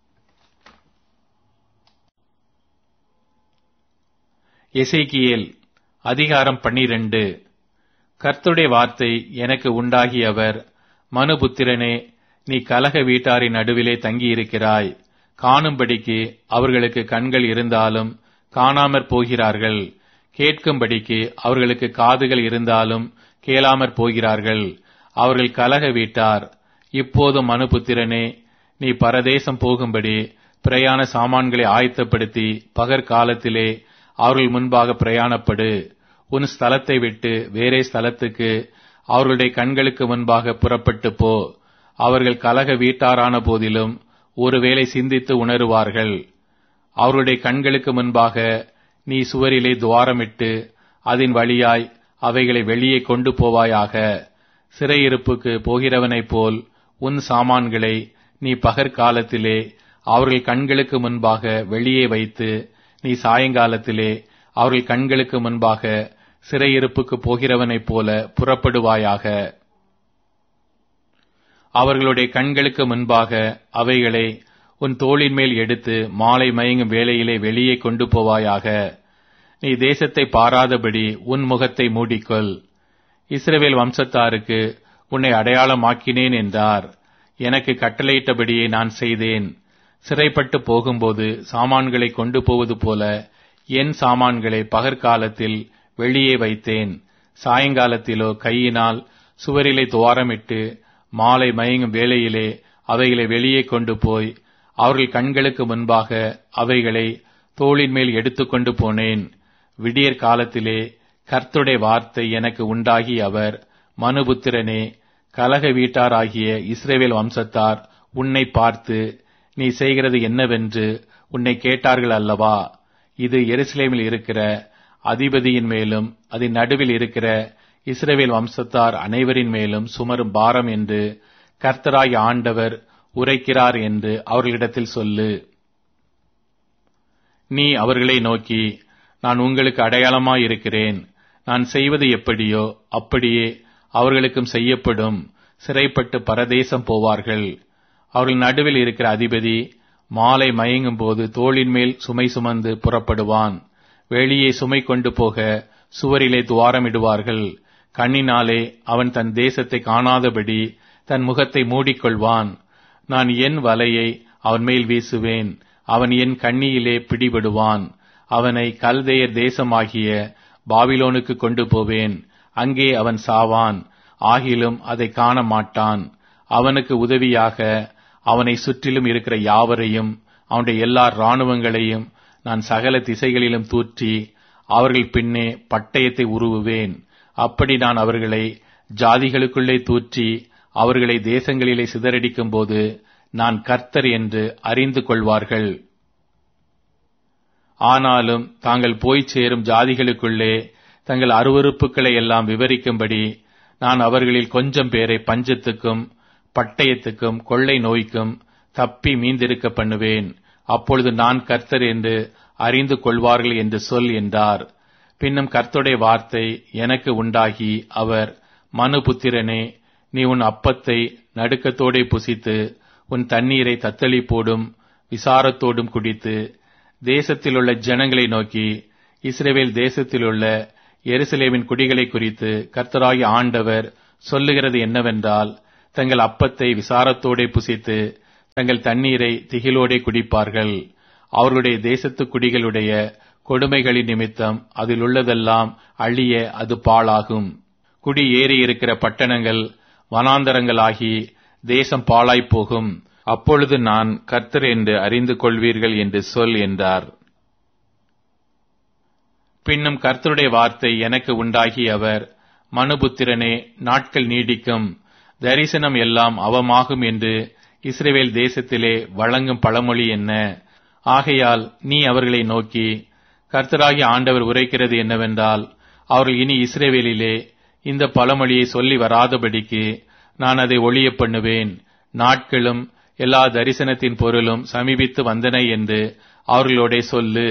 எசேக்கியேல் அதிகாரம் பன்னிரண்டு. கர்த்தருடைய வார்த்தை எனக்கு உண்டாகியவர், மனுபுத்திரனே, நீ கலக வீட்டாரின் நடுவிலே தங்கியிருக்கிறாய். காணும்படிக்கு அவர்களுக்கு கண்கள் இருந்தாலும் காணாமற் போகிறார்கள், கேட்கும்படிக்கு அவர்களுக்கு காதுகள் இருந்தாலும் கேளாமற் போகிறார்கள். அவர்கள் கலக வீட்டார். இப்போது மனுபுத்திரனே, நீ பரதேசம் போகும்படி பிரயாண சாமான்களை ஆயத்தப்படுத்தி பகற்காலத்திலே அவர்கள் முன்பாக பிரயாணப்படு. உன் ஸ்தலத்தை விட்டு வேறே ஸ்தலத்துக்கு அவர்களுடைய கண்களுக்கு முன்பாக புறப்பட்டு போ. அவர்கள் கலக வீட்டாரான போதிலும் ஒருவேளை சிந்தித்து உணருவார்கள். அவருடைய கண்களுக்கு முன்பாக நீ சுவரிலே துவாரமிட்டு அதன் வழியாய் அவைகளை வெளியே கொண்டு போவாயாக. சிறையிருப்புக்கு போகிறவனைப் போல் உன் சாமான்களை நீ பகற்காலத்திலே அவர்கள் கண்களுக்கு முன்பாக வெளியே வைத்து, நீ சாயங்காலத்திலே அவர்கள் கண்களுக்கு முன்பாக சிறையிருப்புக்கு போகிறவனைப் போல புறப்படுவாயாக. அவர்களுடைய கண்களுக்கு முன்பாக அவைகளை உன் தோளின் மேல் எடுத்து மாலை மயங்கும் வேளையிலே வெளியே கொண்டு போவாயாக. நீ தேசத்தை பாராதபடி உன் முகத்தை மூடிக்கொள். இஸ்ரவேல் வம்சத்தாருக்கு உன்னை அடையாளமாக்கினேன் என்றார். எனக்கு கட்டளையிட்டபடியே நான் செய்தேன். சிறைப்பட்டு போகும்போது சாமான்களை கொண்டு போவது போல என் சாமான்களை பகற்காலத்தில் வெளியே வைத்தேன். சாயங்காலத்திலோ கையினால் சுவரிலே துவாரமிட்டு மாலை மயங்கும் வேளையிலே அவைகளை வெளியே கொண்டு போய் அவர்கள் கண்களுக்கு முன்பாக அவைகளை தோளின் மேல் எடுத்துக்கொண்டு போனேன். விடியற் காலத்திலே கர்த்தருடைய வார்த்தை எனக்கு உண்டாகி அவர், மனுபுத்திரனே, கலக வீட்டாராகிய இஸ்ரவேல் வம்சத்தார் உன்னை பார்த்து, நீ செய்கிறது என்னவென்று உன்னை கேட்டார்கள் அல்லவா? இது எருசலேமில் இருக்கிற அதிபதியின் மேலும் அதன் நடுவில் இருக்கிற இஸ்ரவேல் வம்சத்தார் அனைவரின் மேலும் சுமரும் பாரம் என்று கர்த்தராகிய ஆண்டவர் உரைக்கிறார் என்று அவர்களிடத்தில் சொல்லு. நீ அவர்களை நோக்கி, நான் உங்களுக்கு அடையாளமாயிருக்கிறேன். நான் செய்வது எப்படியோ அப்படியே அவர்களுக்கும் செய்யப்படும். சிறைப்பட்டு பரதேசம் போவார்கள். அவர்கள் நடுவில் இருக்கிற அதிபதி மாலை மயங்கும் போது தோளின் மேல் சுமை சுமந்து புறப்படுவான். வெளியே சுமை கொண்டு போக சுவரிலே துவாரமிடுவார்கள். கண்ணினாலே அவன் தன் தேசத்தை காணாதபடி தன் முகத்தை மூடிக்கொள்வான். நான் என் வலையை அவன் மேல் வீசுவேன். அவன் என் கண்ணியிலே பிடிபடுவான். அவனை கல்தேயர் தேசமாகிய பாபிலோனுக்கு கொண்டு போவேன். அங்கே அவன் சாவான். ஆகிலும் அதை காண மாட்டான். அவனுக்கு உதவியாக அவனை சுற்றிலும் இருக்கிற யாவரையும் அவனுடைய எல்லா இராணுவங்களையும் நான் சகல திசைகளிலும் தூற்றி அவர்கள் பின்னே பட்டயத்தை உருவுவேன். அப்படி நான் அவர்களை ஜாதிகளுக்குள்ளே தூற்றி அவர்களை தேசங்களிலே சிதறடிக்கும் போது நான் கர்த்தர் என்று அறிந்து கொள்வார்கள். ஆனாலும் தாங்கள் போய் சேரும் ஜாதிகளுக்குள்ளே தங்கள் அருவருப்புகளை எல்லாம் விவரிக்கும்படி நான் அவர்களில் கொஞ்சம் பேரை பஞ்சத்துக்கும் பட்டயத்துக்கும் கொள்ளை நோய்க்கும் தப்பி மீந்திருக்க பண்ணுவேன். அப்பொழுது நான் கர்த்தர் என்று அறிந்து கொள்வார்கள் என்று சொல் என்றார். பின்னும் கர்த்தருடைய வார்த்தை எனக்கு உண்டாகி அவர், மனுபுத்திரனே, நீ உன் அப்பத்தை நடுக்கத்தோடே புசித்து உன் தண்ணீரை தத்தளிப்போடும் விசாரத்தோடும் குடித்து தேசத்திலுள்ள ஜனங்களை நோக்கி, இஸ்ரவேல் தேசத்திலுள்ள எருசலேமின் குடிகளை குறித்து கர்த்தராகிய ஆண்டவர் சொல்லுகிறது என்னவென்றால், தங்கள் அப்பத்தை விசாரத்தோடே புசித்து தங்கள் தண்ணீரை திகிலோடே குடிப்பார்கள். அவர்களுடைய தேசத்து குடிகளுடைய கொடுமைகளின் நிமித்தம் அதில் உள்ளதெல்லாம் அழிய அது பாழாகும். குடி ஏறி இருக்கிற பட்டணங்கள் வனாந்தரங்களாகி தேசம் பாழாய்ப் போகும். அப்பொழுது நான் கர்த்தர் என்று அறிந்து கொள்வீர்கள் என்று சொல் என்றார். பின்னும் கர்த்தருடைய வார்த்தை எனக்கு உண்டாகி அவர், மனுபுத்திரனே, நாட்கள் நீடிக்கும், தரிசனம் எல்லாம் அவமாகும் என்று இஸ்ரவேல் தேசத்திலே வழங்கும் பழமொழி என்ன? ஆகையால் நீ அவர்களை நோக்கி, கர்த்தராகிய ஆண்டவர் உரைக்கிறது என்னவென்றால், அவர்கள் இனி இஸ்ரவேலிலே இந்த பழமொழியை சொல்லி வராதபடிக்கு நான் அதை ஒழிய பண்ணுவேன். நாட்களும் எல்லா தரிசனத்தின் பொருளும் சமீபித்து வந்தன என்று அவர்களோடே சொல்லு.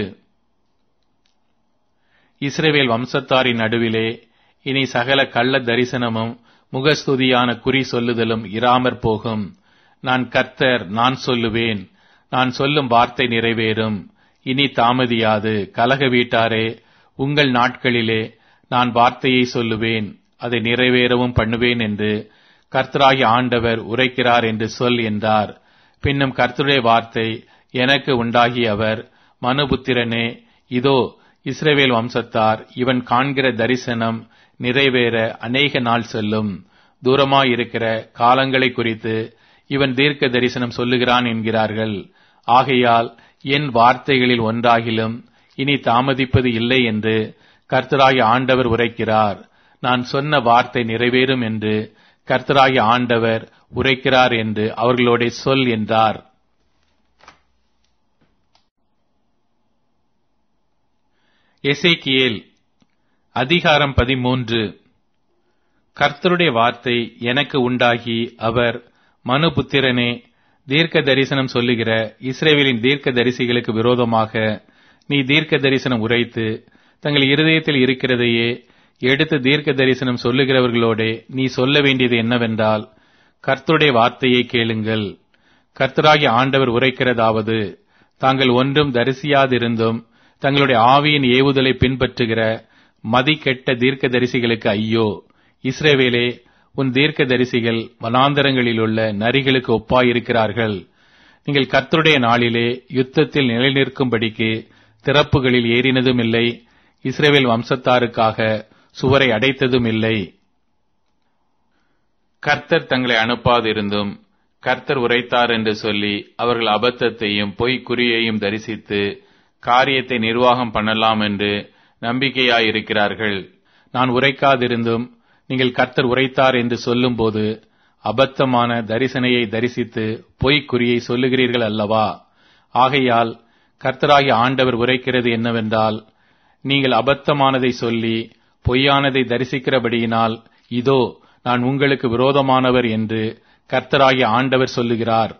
இஸ்ரவேல் வம்சத்தாரின் நடுவிலே இனி சகல கள்ள தரிசனமும் முகஸ்துதியான குறி சொல்லுதலும் இராமற் போகும். நான் கர்த்தர், நான் சொல்லுவேன். நான் சொல்லும் வார்த்தை நிறைவேறும், இனி தாமதியாது. கலக வீட்டாரே, உங்கள் நாட்களிலே நான் வார்த்தையை சொல்லுவேன், அதை நிறைவேறவும் பண்ணுவேன் என்று கர்த்தராகிய ஆண்டவர் உரைக்கிறார் என்று சொல் என்றார். பின்னும் கர்த்தருடைய வார்த்தை எனக்கு உண்டாகி அவர், மனுபுத்திரனே, இதோ இஸ்ரவேல் வம்சத்தார் இவன் காண்கிற தரிசனம் நிறைவேற அநேக நாள் செல்லும். தூரமாயிருக்கிற காலங்களை குறித்து இவன் தீர்க்க தரிசனம் சொல்லுகிறான் என்கிறார்கள். ஆகையால் என் வார்த்தைகளில் ஒன்றாகிலும் இனி தாமதிப்பது இல்லை என்று கர்த்தராகிய ஆண்டவர் உரைக்கிறார். நான் சொன்ன வார்த்தை நிறைவேறும் என்று கர்த்தராகிய ஆண்டவர் உரைக்கிறார் என்று அவர்களோட சொல் என்றார். எசேக்கியேல் அதிகாரம் பதிமூன்று. கர்த்தருடைய வார்த்தை எனக்கு உண்டாகி அவர், மனுபுத்திரனே, தீர்க்க தரிசனம் சொல்லுகிற இஸ்ரவேலின் தீர்க்க தரிசிகளுக்கு விரோதமாக நீ தீர்க்க தரிசனம் உரைத்து தங்கள் இருதயத்தில் இருக்கிறதையே எடுத்து தீர்க்க தரிசனம் சொல்லுகிறவர்களோடே நீ சொல்ல வேண்டியது என்னவென்றால், கர்த்தருடைய வார்த்தையை கேளுங்கள். கர்த்தராகிய ஆண்டவர் உரைக்கிறதாவது, தாங்கள் ஒன்றும் தரிசியாதிருந்தும் தங்களுடைய ஆவியின் ஏவுதலை பின்பற்றுகிற மதி கெட்ட தீர்க்க தரிசிகளுக்கு ஐயோ! இஸ்ரவேலே, உன் தீர்க்க தரிசிகள் வனாந்தரங்களிலுள்ள நரிகளுக்கு ஒப்பாயிருக்கிறார்கள். நீங்கள் கர்த்தருடைய நாளிலே யுத்தத்தில் நிலைநிற்கும்படிக்கு திறப்புகளில் ஏறினதும் இல்லை, இஸ்ரவேல் வம்சத்தாருக்காக சுவரை அடைத்ததும் இல்லை. கர்த்தர் தங்களை அனுப்பாதிருந்தும் கர்த்தர் உரைத்தார் என்று சொல்லி அவர்கள் அபத்தத்தையும் பொய் குறியையும் தரிசித்து காரியத்தை நிர்வாகம் பண்ணலாம் என்று நம்பிக்கையாயிருக்கிறார்கள். நான் உரைக்காதிருந்தும் நீங்கள் கர்த்தர் உரைத்தார் என்று சொல்லும் போது அபத்தமான தரிசனையை தரிசித்து பொய்க் குறியை சொல்லுகிறீர்கள் அல்லவா? ஆகையால் கர்த்தராகிய ஆண்டவர் உரைக்கிறது என்னவென்றால், நீங்கள் அபத்தமானதை சொல்லி பொய்யானதை தரிசிக்கிறபடியினால் இதோ நான் உங்களுக்கு விரோதமானவர் என்று கர்த்தராகிய ஆண்டவர் சொல்லுகிறார்.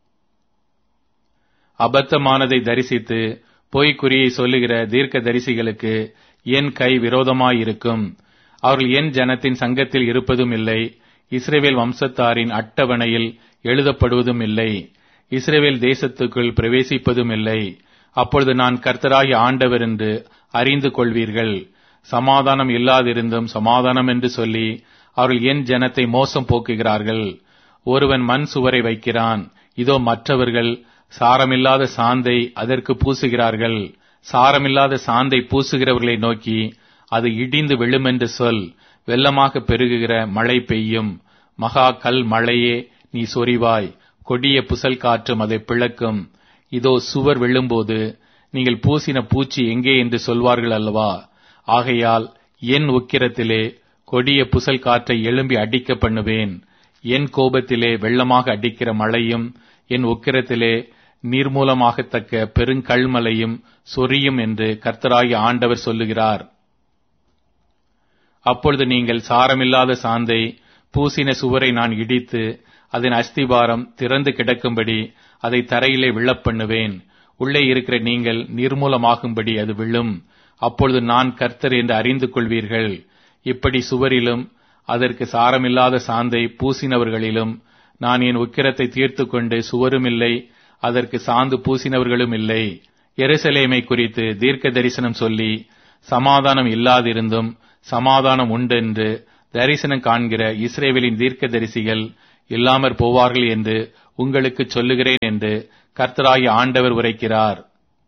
அபத்தமானதை தரிசித்து பொய்க்குறியை சொல்லுகிற தீர்க்க தரிசிகளுக்கு என் கை விரோதமாயிருக்கும். அவர்கள் என் ஜனத்தின் சங்கத்தில் இருப்பதும் இல்லை, இஸ்ரவேல் வம்சத்தாரின் அட்டவணையில் எழுதப்படுவதும் இல்லை, இஸ்ரவேல் தேசத்துக்குள் பிரவேசிப்பதும் இல்லை. அப்பொழுது நான் கர்த்தராகிய ஆண்டவர் என்று அறிந்து கொள்வீர்கள். சமாதானம் இல்லாதிருந்தும் சமாதானம் என்று சொல்லி அவர்கள் என் ஜனத்தை மோசம் போக்குகிறார்கள். ஒருவன் மண் சுவரை வைக்கிறான், இதோ மற்றவர்கள் சாரமில்லாத சாந்தை அதற்கு பூசுகிறார்கள். சாரமில்லாத சாந்தை பூசுகிறவர்களை நோக்கி, அது இடிந்து விழுமென்று சொல். வெள்ளமாக பெருகுகிற மழை பெய்யும். மகா கல் மழையே, நீ சொரிவாய். கொடிய புசல் காற்றும் அதை பிளக்கும். இதோ சுவர் விழும்போது நீங்கள் பூசின பூச்சி எங்கே என்று சொல்வார்கள் அல்லவா? ஆகையால் என் உக்கிரத்திலே கொடிய புசல் காற்றை எழும்பி அடிக்க பண்ணுவேன். என் கோபத்திலே வெள்ளமாக அடிக்கிற மழையும் என் உக்கிரத்திலே நீர்மூலமாகத்தக்க பெருங்கல்மலையும் சொரியும் என்று கர்த்தராகிய ஆண்டவர் சொல்லுகிறார். அப்பொழுது நீங்கள் சாரமில்லாத சாந்தை பூசின சுவரை நான் இடித்து அதன் அஸ்திபாரம் திறந்து கிடக்கும்படி அதை தரையிலே விழப்பண்ணுவேன். உள்ளே இருக்கிற நீங்கள் நிர்மூலமாகும்படி அது விழும். அப்பொழுது நான் கர்த்தர் என்று அறிந்து கொள்வீர்கள். இப்படி சுவரிலும் அதற்கு சாரமில்லாத சாந்தை பூசினவர்களிலும் நான் என் உக்கிரத்தை தீர்த்து கொண்டு சுவரும் இல்லை, அதற்கு சாந்து பூசினவர்களும் இல்லை. எருசலேமை குறித்து தீர்க்க தரிசனம் சொல்லி சமாதானம் இல்லாதிருந்தும் சமாதானம் உண்டென்று தரிசனம் காண்கிற இஸ்ரவேலின் தீர்க்க தரிசிகள் இல்லாமற் போவார்கள் என்று உங்களுக்கு சொல்லுகிறேன் என்று கர்த்தராகிய ஆண்டவர் உரைக்கிறார்.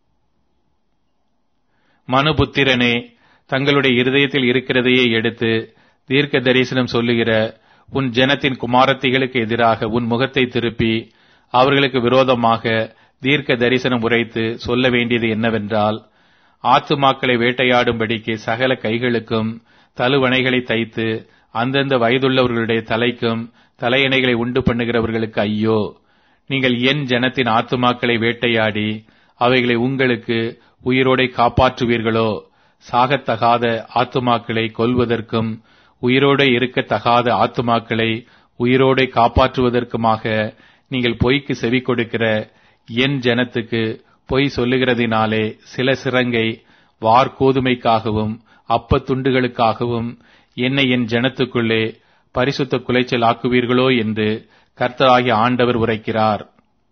மனுபுத்திரனே, தங்களுடைய இருதயத்தில் இருக்கிறதையே எடுத்து தீர்க்க தரிசனம் சொல்லுகிற உன் ஜனத்தின் குமாரத்திகளுக்கு எதிராக உன் முகத்தை திருப்பி அவர்களுக்கு விரோதமாக தீர்க்க தரிசனம் உரைத்து சொல்ல வேண்டியது என்னவென்றால், ஆத்துமாக்களை வேட்டையாடும்படிக்கு சகல கைகளுக்கும் தலுவணைகளை தைத்து அந்தந்த வயதுள்ளவர்களுடைய தலைக்கும் தலையணைகளை உண்டு பண்ணுகிறவர்களுக்கு ஐயோ! நீங்கள் என் ஜனத்தின் ஆத்துமாக்களை வேட்டையாடி அவைகளை உங்களுக்கு உயிரோடை காப்பாற்றுவீர்களோ? சாகத்தகாத ஆத்துமாக்களை கொல்வதற்கும் உயிரோடு இருக்கத்தகாத ஆத்துமாக்களை உயிரோடை காப்பாற்றுவதற்குமாக நீங்கள் பொய்க்கு செவி கொடுக்கிற என் ஜனத்துக்கு பொய் சொல்லுகிறதினாலே சில சிறங்கை வார்கோதுமைக்காகவும் அப்பத்துண்டுகளுக்காகவும் என்னை என் ஜனத்துக்குள்ளே பரிசுத்த குலைச்சல் ஆக்குவீர்களோ என்று கர்த்தராகிய ஆண்டவர் உரைக்கிறார்.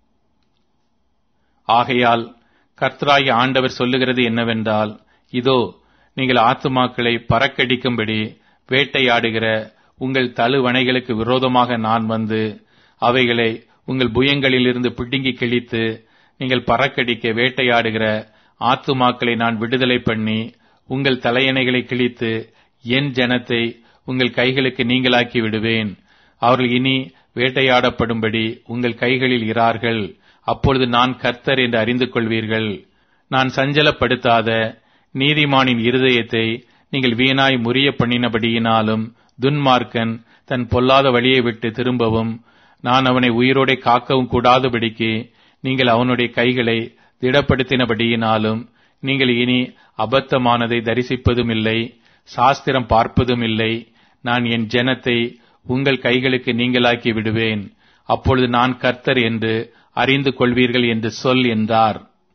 ஆகையால் கர்த்தராகிய ஆண்டவர் சொல்லுகிறது என்னவென்றால், இதோ நீங்கள் ஆத்துமாக்களை பறக்கடிக்கும்படி வேட்டையாடுகிற உங்கள் தழுவணைகளுக்கு விரோதமாக நான் வந்து அவைகளை உங்கள் புயங்களிலிருந்து பிடுங்கி கிழித்து நீங்கள் பறக்கடிக்க வேட்டையாடுகிற ஆத்துமாக்களை நான் விடுதலை பண்ணி உங்கள் தலையணைகளை கிழித்து என் ஜனத்தை உங்கள் கைகளுக்கு நீங்களாக்கி விடுவேன். அவர்கள் இனி வேட்டையாடப்படும்படி உங்கள் கைகளில் இரார்கள். அப்பொழுது நான் கர்த்தர் என்று அறிந்து கொள்வீர்கள். நான் சஞ்சலப்படுத்தாத நீதிமானின் இருதயத்தை நீங்கள் வீணாய் முறிய பண்ணினபடியினாலும் துன்மார்க்கன் தன் பொல்லாத வழியை விட்டு திரும்பவும் நான் அவனை உயிரோடே காக்கவும் கூடாதபடிக்கு நீங்கள் அவனுடைய கைகளை திடப்படுத்தினபடியினாலும் நீங்கள் இனி அபத்தமானதை தரிசிப்பதும் இல்லை, சாஸ்திரம் பார்ப்பதும் இல்லை. நான் என் ஜனத்தை உங்கள் கைகளுக்கு நீங்களாக்கி விடுவேன். அப்பொழுது நான் கர்த்தர் என்று அறிந்து கொள்வீர்கள் என்று சொல் என்றார்.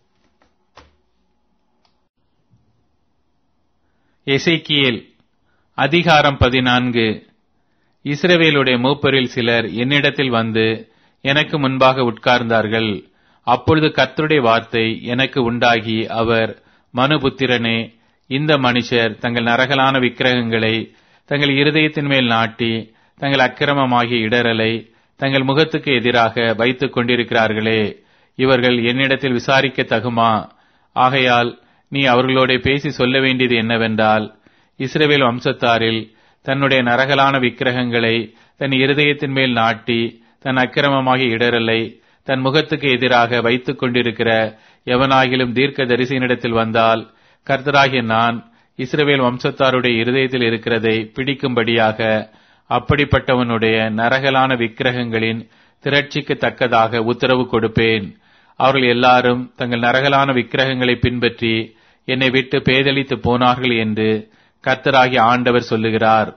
எசேக்கியேல் அதிகாரம் பதினான்கு. இஸ்ரவேலுடைய மூப்பரில் சிலர் என்னிடத்தில் வந்து எனக்கு முன்பாக உட்கார்ந்தார்கள். அப்பொழுது கர்த்தருடைய வார்த்தை எனக்கு உண்டாகி, அவர், மனுபுத்திரனே, இந்த மனுஷர் தங்கள் நரகலான விக்கிரகங்களை தங்கள் இருதயத்தின் மேல் நாட்டி தங்கள் அக்கிரமமாகிய இடரலை தங்கள் முகத்துக்கு எதிராக வைத்துக் கொண்டிருக்கிறார்களே, இவர்கள் என்னிடத்தில் விசாரிக்க தகுமா? ஆகையால் நீ அவர்களோட பேசி சொல்ல வேண்டியது என்னவென்றால், இஸ்ரவேல் வம்சத்தாரில் தன்னுடைய நரகலான விக்கிரகங்களை தன் இருதயத்தின் மேல் நாட்டி தன் அக்கிரமமாகிய இடரலை தன் முகத்துக்கு எதிராக வைத்துக் கொண்டிருக்கிற எவனாகிலும் தீர்க்க தரிசனிடத்தில் வந்தால், கர்த்தராகிய நான் இஸ்ரவேல் வம்சத்தாருடைய இருதயத்தில் இருக்கிறதை பிடிக்கும்படியாக அப்படிப்பட்டவனுடைய நரகலான விக்கிரகங்களின் திரட்சிக்கு தக்கதாக உத்தரவு கொடுப்பேன். அவர்கள் எல்லாரும் தங்கள் நரகலான விக்கிரகங்களை பின்பற்றி என்னை விட்டு பேதலித்து போனார்கள் என்று கர்த்தராகிய ஆண்டவர் சொல்லுகிறார்.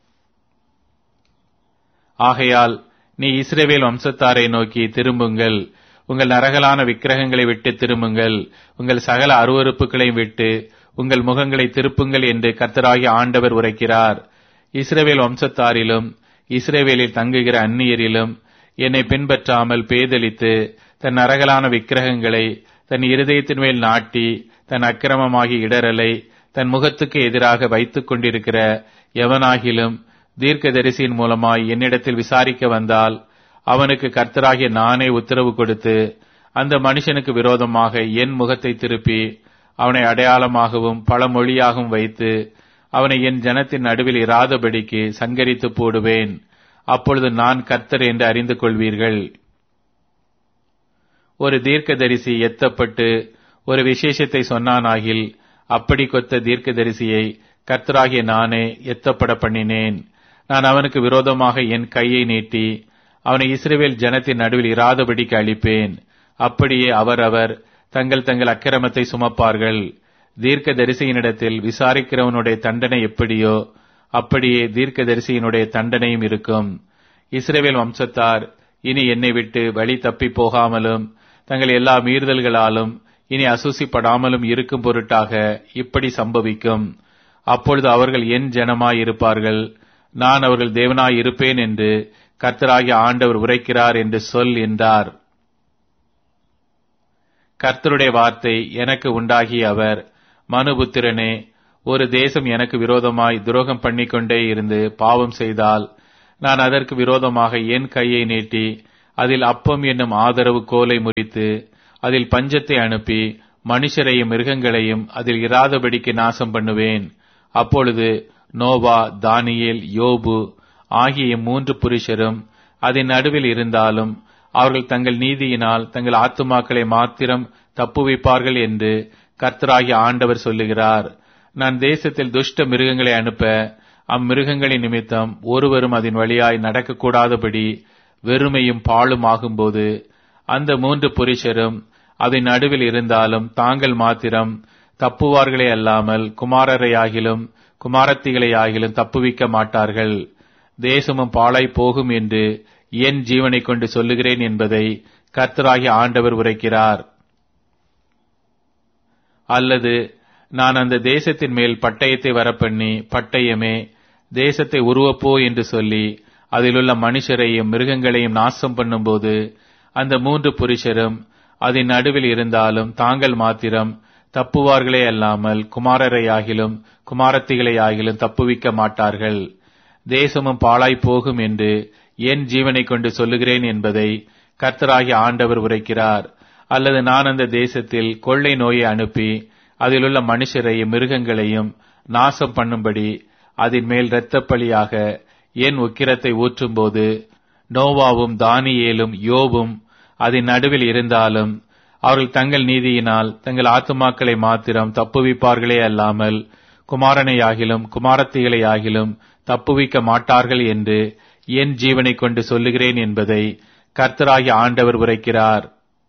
ஆகையால் நீ இஸ்ரவேல் வம்சத்தாரை நோக்கி திரும்புங்கள், உங்கள் நரகலான விக்கிரகங்களை விட்டு திரும்புங்கள், உங்கள் சகல அருவருப்புகளையும் விட்டு உங்கள் முகங்களை திருப்புங்கள் என்று கர்த்தராகிய ஆண்டவர் உரைக்கிறார். இஸ்ரவேல் வம்சத்தாரிலும் இஸ்ரவேலில் தங்குகிற அந்நியரிலும் என்னை பின்பற்றாமல் பேதலித்து தன் நரகலான விக்கிரகங்களை தன் இருதயத்தின் மேல் நாட்டி தன் அக்கிரமமாகி இடரலை தன் முகத்துக்கு எதிராக வைத்துக் கொண்டிருக்கிற எவனாகிலும் தீர்க்கதரிசியின் மூலமாய் என்னிடத்தில் விசாரிக்க வந்தால், அவனுக்கு கர்த்தராகிய நானே உத்தரவு கொடுத்து அந்த மனுஷனுக்கு விரோதமாக என் முகத்தை திருப்பி அவனை அடையாளமாகவும் பழமொழியாகவும் வைத்து அவனை என் ஜனத்தின் நடுவில் இராதபடிக்கு சங்கரித்து போடுவேன். அப்பொழுது நான் கர்த்தர் என்று அறிந்து கொள்வீர்கள். ஒரு தீர்க்கதரிசி எத்தப்பட்டு ஒரு விசேஷத்தை சொன்னானாகில், அப்படி கொத்த தீர்க்கதரிசியை கர்த்தராகிய நானே எத்தப்பட பண்ணினேன். நான் அவனுக்கு விரோதமாக என் கையை நீட்டி அவனை இஸ்ரவேல் ஜனத்தின் நடுவில் இராதபடிக்கு அழிப்பேன். அப்படியே அவரவர் தங்கள் தங்கள் அக்கிரமத்தை சுமப்பார்கள். தீர்க்க தரிசியினிடத்தில் விசாரிக்கிறவனுடைய தண்டனை எப்படியோ அப்படியே தீர்க்க தரிசியினுடைய தண்டனையும் இருக்கும். இஸ்ரவேல் வம்சத்தார் இனி என்னை விட்டு வழி தப்பி போகாமலும் தங்கள் எல்லா மீறுதல்களாலும் இனி அசூசிப்படாமலும் இருக்கும் பொருட்டாக இப்படி சம்பவிக்கும். அப்பொழுது அவர்கள் என் ஜனமாய் இருப்பார்கள், நான் அவர்கள் தேவனாய் இருப்பேன் என்று கர்த்தராகிய ஆண்டவர் உரைக்கிறார் என்று சொல் என்றார். கர்த்தருடைய வார்த்தை எனக்கு உண்டாகி அவர், மனுபுத்திரனே, ஒரு தேசம் எனக்கு விரோதமாய் துரோகம் பண்ணிக்கொண்டே இருந்து பாவம் செய்தால் நான் அதற்கு விரோதமாக என் கையை நீட்டி அதில் அப்பம் என்னும் ஆதரவு கோலை முறித்து அதில் பஞ்சத்தை அனுப்பி மனுஷரையும் மிருகங்களையும் அதில் இராதபடிக்கு நாசம் பண்ணுவேன். அப்பொழுது நோவா, தானியேல், யோபு ஆகிய மூன்று புருஷரும் அதன் நடுவில் இருந்தாலும் அவர்கள் தங்கள் நீதியினால் தங்கள் ஆத்துமாக்களை மாத்திரம் தப்புவிப்பார்கள் என்று கர்த்தராகிய ஆண்டவர் சொல்லுகிறார். நான் தேசத்தில் துஷ்ட மிருகங்களை அனுப்ப அம்மிருகங்களின் நிமித்தம் ஒருவரும் அதன் வழியாய் நடக்கக்கூடாதபடி வெறுமையும் பாழும் ஆகும்போது அந்த மூன்று புருஷரும் அதன் நடுவில் இருந்தாலும் தாங்கள் மாத்திரம் தப்புவார்களே அல்லாமல் குமாரரையாகிலும் குமாரத்திகளையாகிலும் தப்புவிக்க மாட்டார்கள். தேசமும் பாழாய் போகும் என்று என் ஜீவனை கொண்டு சொல்லுகிறேன் என்பதை கர்த்தராகிய ஆண்டவர் உரைக்கிறார். அல்லது நான் அந்த தேசத்தின் மேல் பட்டயத்தை வரப்பண்ணி, பட்டயமே தேசத்தை உருவப்போ என்று சொல்லி அதிலுள்ள மனுஷரையும் மிருகங்களையும் நாசம் பண்ணும்போது அந்த மூன்று புருஷரும் அதன் நடுவில் இருந்தாலும் தாங்கள் மாத்திரம் தப்புவார்களே அல்லாமல் குமாரரையாகிலும் குமாரத்திகளையாகிலும் தப்புவிக்க மாட்டார்கள். தேசமும் பாழாய் போகும் என்று என் ஜீவனை கொண்டு சொல்லுகிறேன் என்பதை கர்த்தராகிய ஆண்டவர் உரைக்கிறார். அல்லது நான் அந்த தேசத்தில் கொள்ளை நோயை அனுப்பி அதிலுள்ள மனுஷரையும் மிருகங்களையும் நாசம் பண்ணும்படி அதன் மேல் இரத்தப்பழியாக என் உக்கிரத்தை ஊற்றும்போது நோவாவும் தானியேலும் யோபும் அதன் நடுவில் இருந்தாலும் அவர்கள் தங்கள் நீதியினால் தங்கள் ஆத்துமாக்களை மாத்திரம் தப்புவிப்பார்களே அல்லாமல் குமாரனையாகிலும் குமாரத்திகளையாகிலும் தப்புவிக்க மாட்டார்கள் என்று என் ஜீவனை கொண்டு சொல்லுகிறேன் என்பதை கர்த்தராகிய ஆண்டவர் உரைக்கிறார்.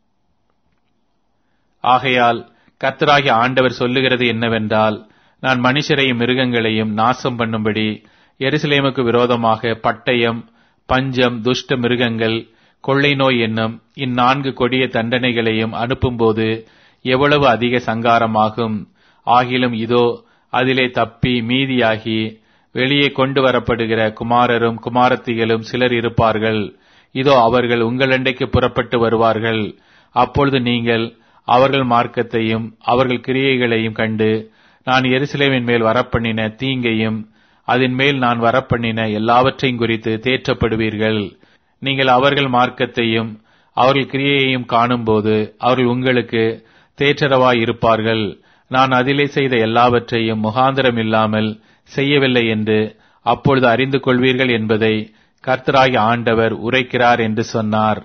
ஆகையால் கர்த்தராகிய ஆண்டவர் சொல்லுகிறது என்னவென்றால், நான் மனுஷரையும் மிருகங்களையும் நாசம் பண்ணும்படி எருசலேமுக்கு விரோதமாக பட்டயம், பஞ்சம், துஷ்ட மிருகங்கள், கொள்ளை நோய் என்னும் இந்நான்கு கொடிய தண்டனைகளையும் அனுப்பும்போது எவ்வளவு அதிக சங்காரமாகும். ஆகிலும் இதோ அதிலே தப்பி மீதியாகி வெளியே கொண்டு வரப்படுகிற குமாரரும் குமாரத்திகளும் சிலர் இருப்பார்கள். இதோ அவர்கள் உங்களண்டைக்கு புறப்பட்டு வருவார்கள். அப்பொழுது நீங்கள் அவர்கள் மார்க்கத்தையும் அவர்கள் கிரியைகளையும் கண்டு நான் எருசலேமின் மேல் வரப்பண்ணின தீங்கையும் அதன் மேல் நான் வரப்பண்ணின எல்லாவற்றையும் குறித்து தேற்றப்படுவீர்கள். நீங்கள் அவர்கள் மார்க்கத்தையும் அவர்கள் கிரியையையும் காணும்போது அவர்கள் உங்களுக்கு தேற்றரவாய் இருப்பார்கள். நான் அதிலே செய்த எல்லாவற்றையும் முகாந்திரம் இல்லாமல் செய்யவில்லை என்று அப்பொழுது அறிந்து கொள்வீர்கள் என்பதை கர்த்தராகிய ஆண்டவர் உரைக்கிறார் என்று சொன்னார்.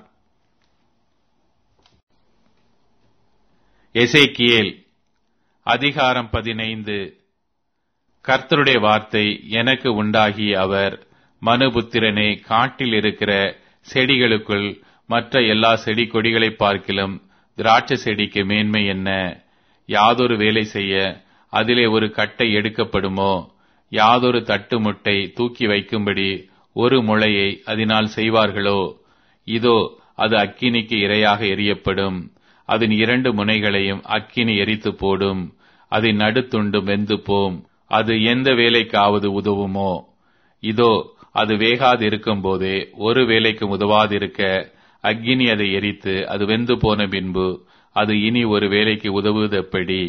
எசேக்கியேல் அதிகாரம் பதினைந்து. கர்த்தருடைய வார்த்தை எனக்கு உண்டாகி அவர், மனுபுத்திரனே, காட்டில் இருக்கிற செடிகளுக்குள் மற்ற எல்லா செடி கொடிகளை பார்க்கிலும் திராட்சை செடிக்கு மேன்மை என்ன? யாதொரு வேலை செய்ய அதிலே ஒரு கட்டை எடுக்கப்படுமோ? யாதொரு தட்டு முட்டை தூக்கி வைக்கும்படி ஒரு முளையை அதனால் செய்வார்களோ? இதோ அது அக்கினிக்கு இரையாக எரியப்படும். அதன் இரண்டு முனைகளையும் அக்கினி எரித்து போடும். அதன் நடுத்துண்டு வெந்து போம். அது எந்த வேலைக்காவது உதவுமோ? இதோ அது வேகாது இருக்கும் போதே ஒரு வேலைக்கு உதவாதிருக்க அக்கினி அதை எரித்து அது வெந்து போன பின்பு அது இனி ஒரு வேலைக்கு உதவுவது எப்படி?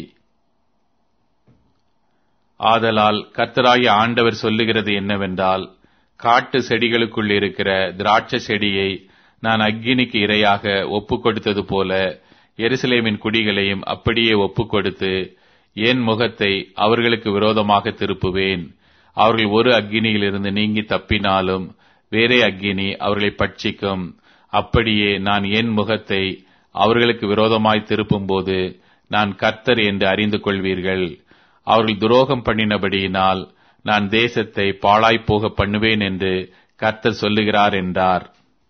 ஆதலால் கர்த்தராகிய ஆண்டவர் சொல்லுகிறது என்னவென்றால், காட்டு செடிகளுக்குள் இருக்கிற திராட்சை செடியை நான் அக்கினிக்கு இரையாக ஒப்புக் கொடுத்தது போல எருசலேமின் குடிகளையும் அப்படியே ஒப்புக் கொடுத்து என் முகத்தை அவர்களுக்கு விரோதமாக திருப்புவேன். அவர்கள் ஒரு அக்கினியிலிருந்து நீங்கி தப்பினாலும் வேறே அக்கினி அவர்களை பட்சிக்கும். அப்படியே நான் என் முகத்தை அவர்களுக்கு விரோதமாய் திருப்பும்போது நான் கர்த்தர் என்று அறிந்து கொள்வீர்கள். அவர்கள் துரோகம் பண்ணினபடியினால் நான் தேசத்தை பாழாய்ப்போக பண்ணுவேன் என்று கர்த்தர் சொல்லுகிறார் என்றார்.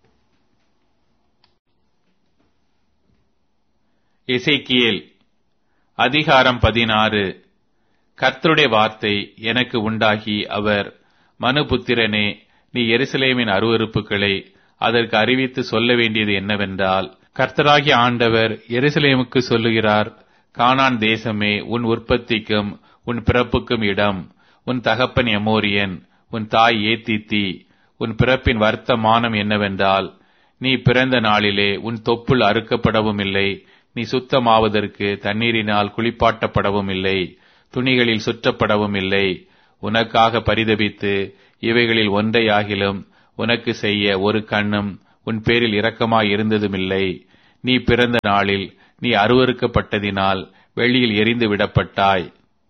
எசேக்கியேல் அதிகாரம் பதினாறு. கர்த்தருடைய வார்த்தை எனக்கு உண்டாகி அவர், மனுபுத்திரனே, நீ எருசலேமின் அருவருப்புகளை அதற்கு அறிவித்து சொல்ல வேண்டியது என்னவென்றால், கர்த்தராகிய ஆண்டவர் எருசலேமுக்கு சொல்லுகிறார், கானான் தேசமே, உன் உற்பத்திக்கும் உன் பிறப்புக்கும் இடம். உன் தகப்பன் எமோரியன், உன் தாய் ஏத்தித்தி. உன் பிறப்பின் வர்த்தமானம் என்னவென்றால், நீ பிறந்த நாளிலே உன் தொப்புள் அறுக்கப்படவும் இல்லை, நீ சுத்தமாவதற்கு தண்ணீரினால் குளிப்பாட்டப்படவும் இல்லை, துணிகளில் சுற்றப்படவும் இல்லை. உனக்காக பரிதபித்து இவைகளில் ஒன்றையாகிலும் உனக்கு செய்ய ஒரு கண்ணும் உன் பேரில் இரக்கமாய் இருந்ததுமில்லை. நீ பிறந்த நாளில் நீ அருவருக்கப்பட்டதினால் வெளியில் எறிந்து விடப்பட்டாய்.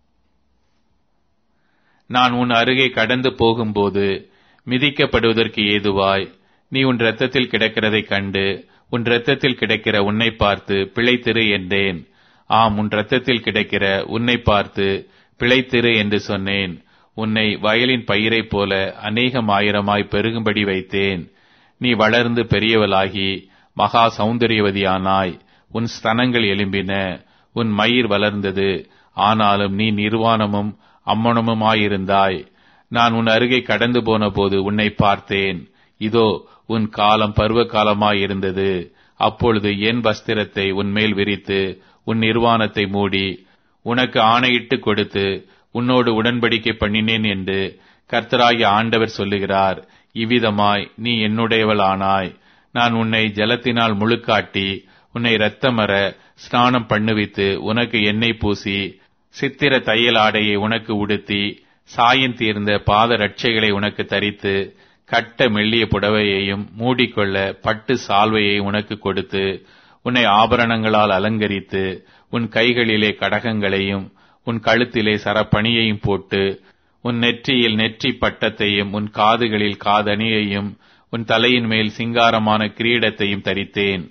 நான் உன் அருகே கடந்து போகும்போது மிதிக்கப்படுவதற்கு ஏதுவாய் நீ உன் இரத்தத்தில் கிடக்கிறதைக் கண்டு உன் இரத்தத்தில் கிடக்கிற உன்னை பார்த்து பிழைத்திரு என்றேன். ஆம், உன் இரத்தத்தில் கிடக்கிற உன்னை பார்த்து பிழைத்திரு என்று சொன்னேன். உன்னை வயலின் பயிரைப் போல அநேகம் ஆயிரமாய் பெருகும்படி வைத்தேன். நீ வளர்ந்து பெரியவளாகி மகா சௌந்தரியவதியானாய். உன் ஸ்தனங்கள் எலும்பின, உன் மயிர் வளர்ந்தது. ஆனாலும் நீ நிர்வாணமும் அம்மனமுமாயிருந்தாய். நான் உன் அருகே கடந்து போன போது உன்னை பார்த்தேன். இதோ, உன் காலம் பருவ காலமாயிருந்தது. அப்பொழுது என் வஸ்திரத்தை உன்மேல் விரித்து உன் நிர்வாணத்தை மூடி உனக்கு ஆணையிட்டு கொடுத்து உன்னோடு உடன்படிக்கை பண்ணினேன் என்று கர்த்தராகிய ஆண்டவர் சொல்லுகிறார். இவ்விதமாய் நீ என்னுடையவளானாய். நான் உன்னை ஜலத்தினால் முழுக்காட்டி உன்னை இரத்தமர ஸ்நானம் பண்ணுவித்து உனக்கு எண்ணெய் பூசி சித்திர தையல் ஆடையை உனக்கு உடுத்தி சாயம் தீர்ந்த பாத ரட்சைகளை உனக்கு தரித்து கட்ட மெல்லிய புடவையையும் மூடிக்கொள்ள பட்டு சால்வையை உனக்கு கொடுத்து உன்னை ஆபரணங்களால் அலங்கரித்து உன் கைகளிலே கடகங்களையும் உன் கழுத்திலே சரப்பணியையும் போட்டு உன் நெற்றியில் நெற்றி பட்டத்தையும் உன் காதுகளில் காதணியையும் உன் தலையின் மேல் சிங்காரமான கிரீடத்தையும் தரித்தேன்.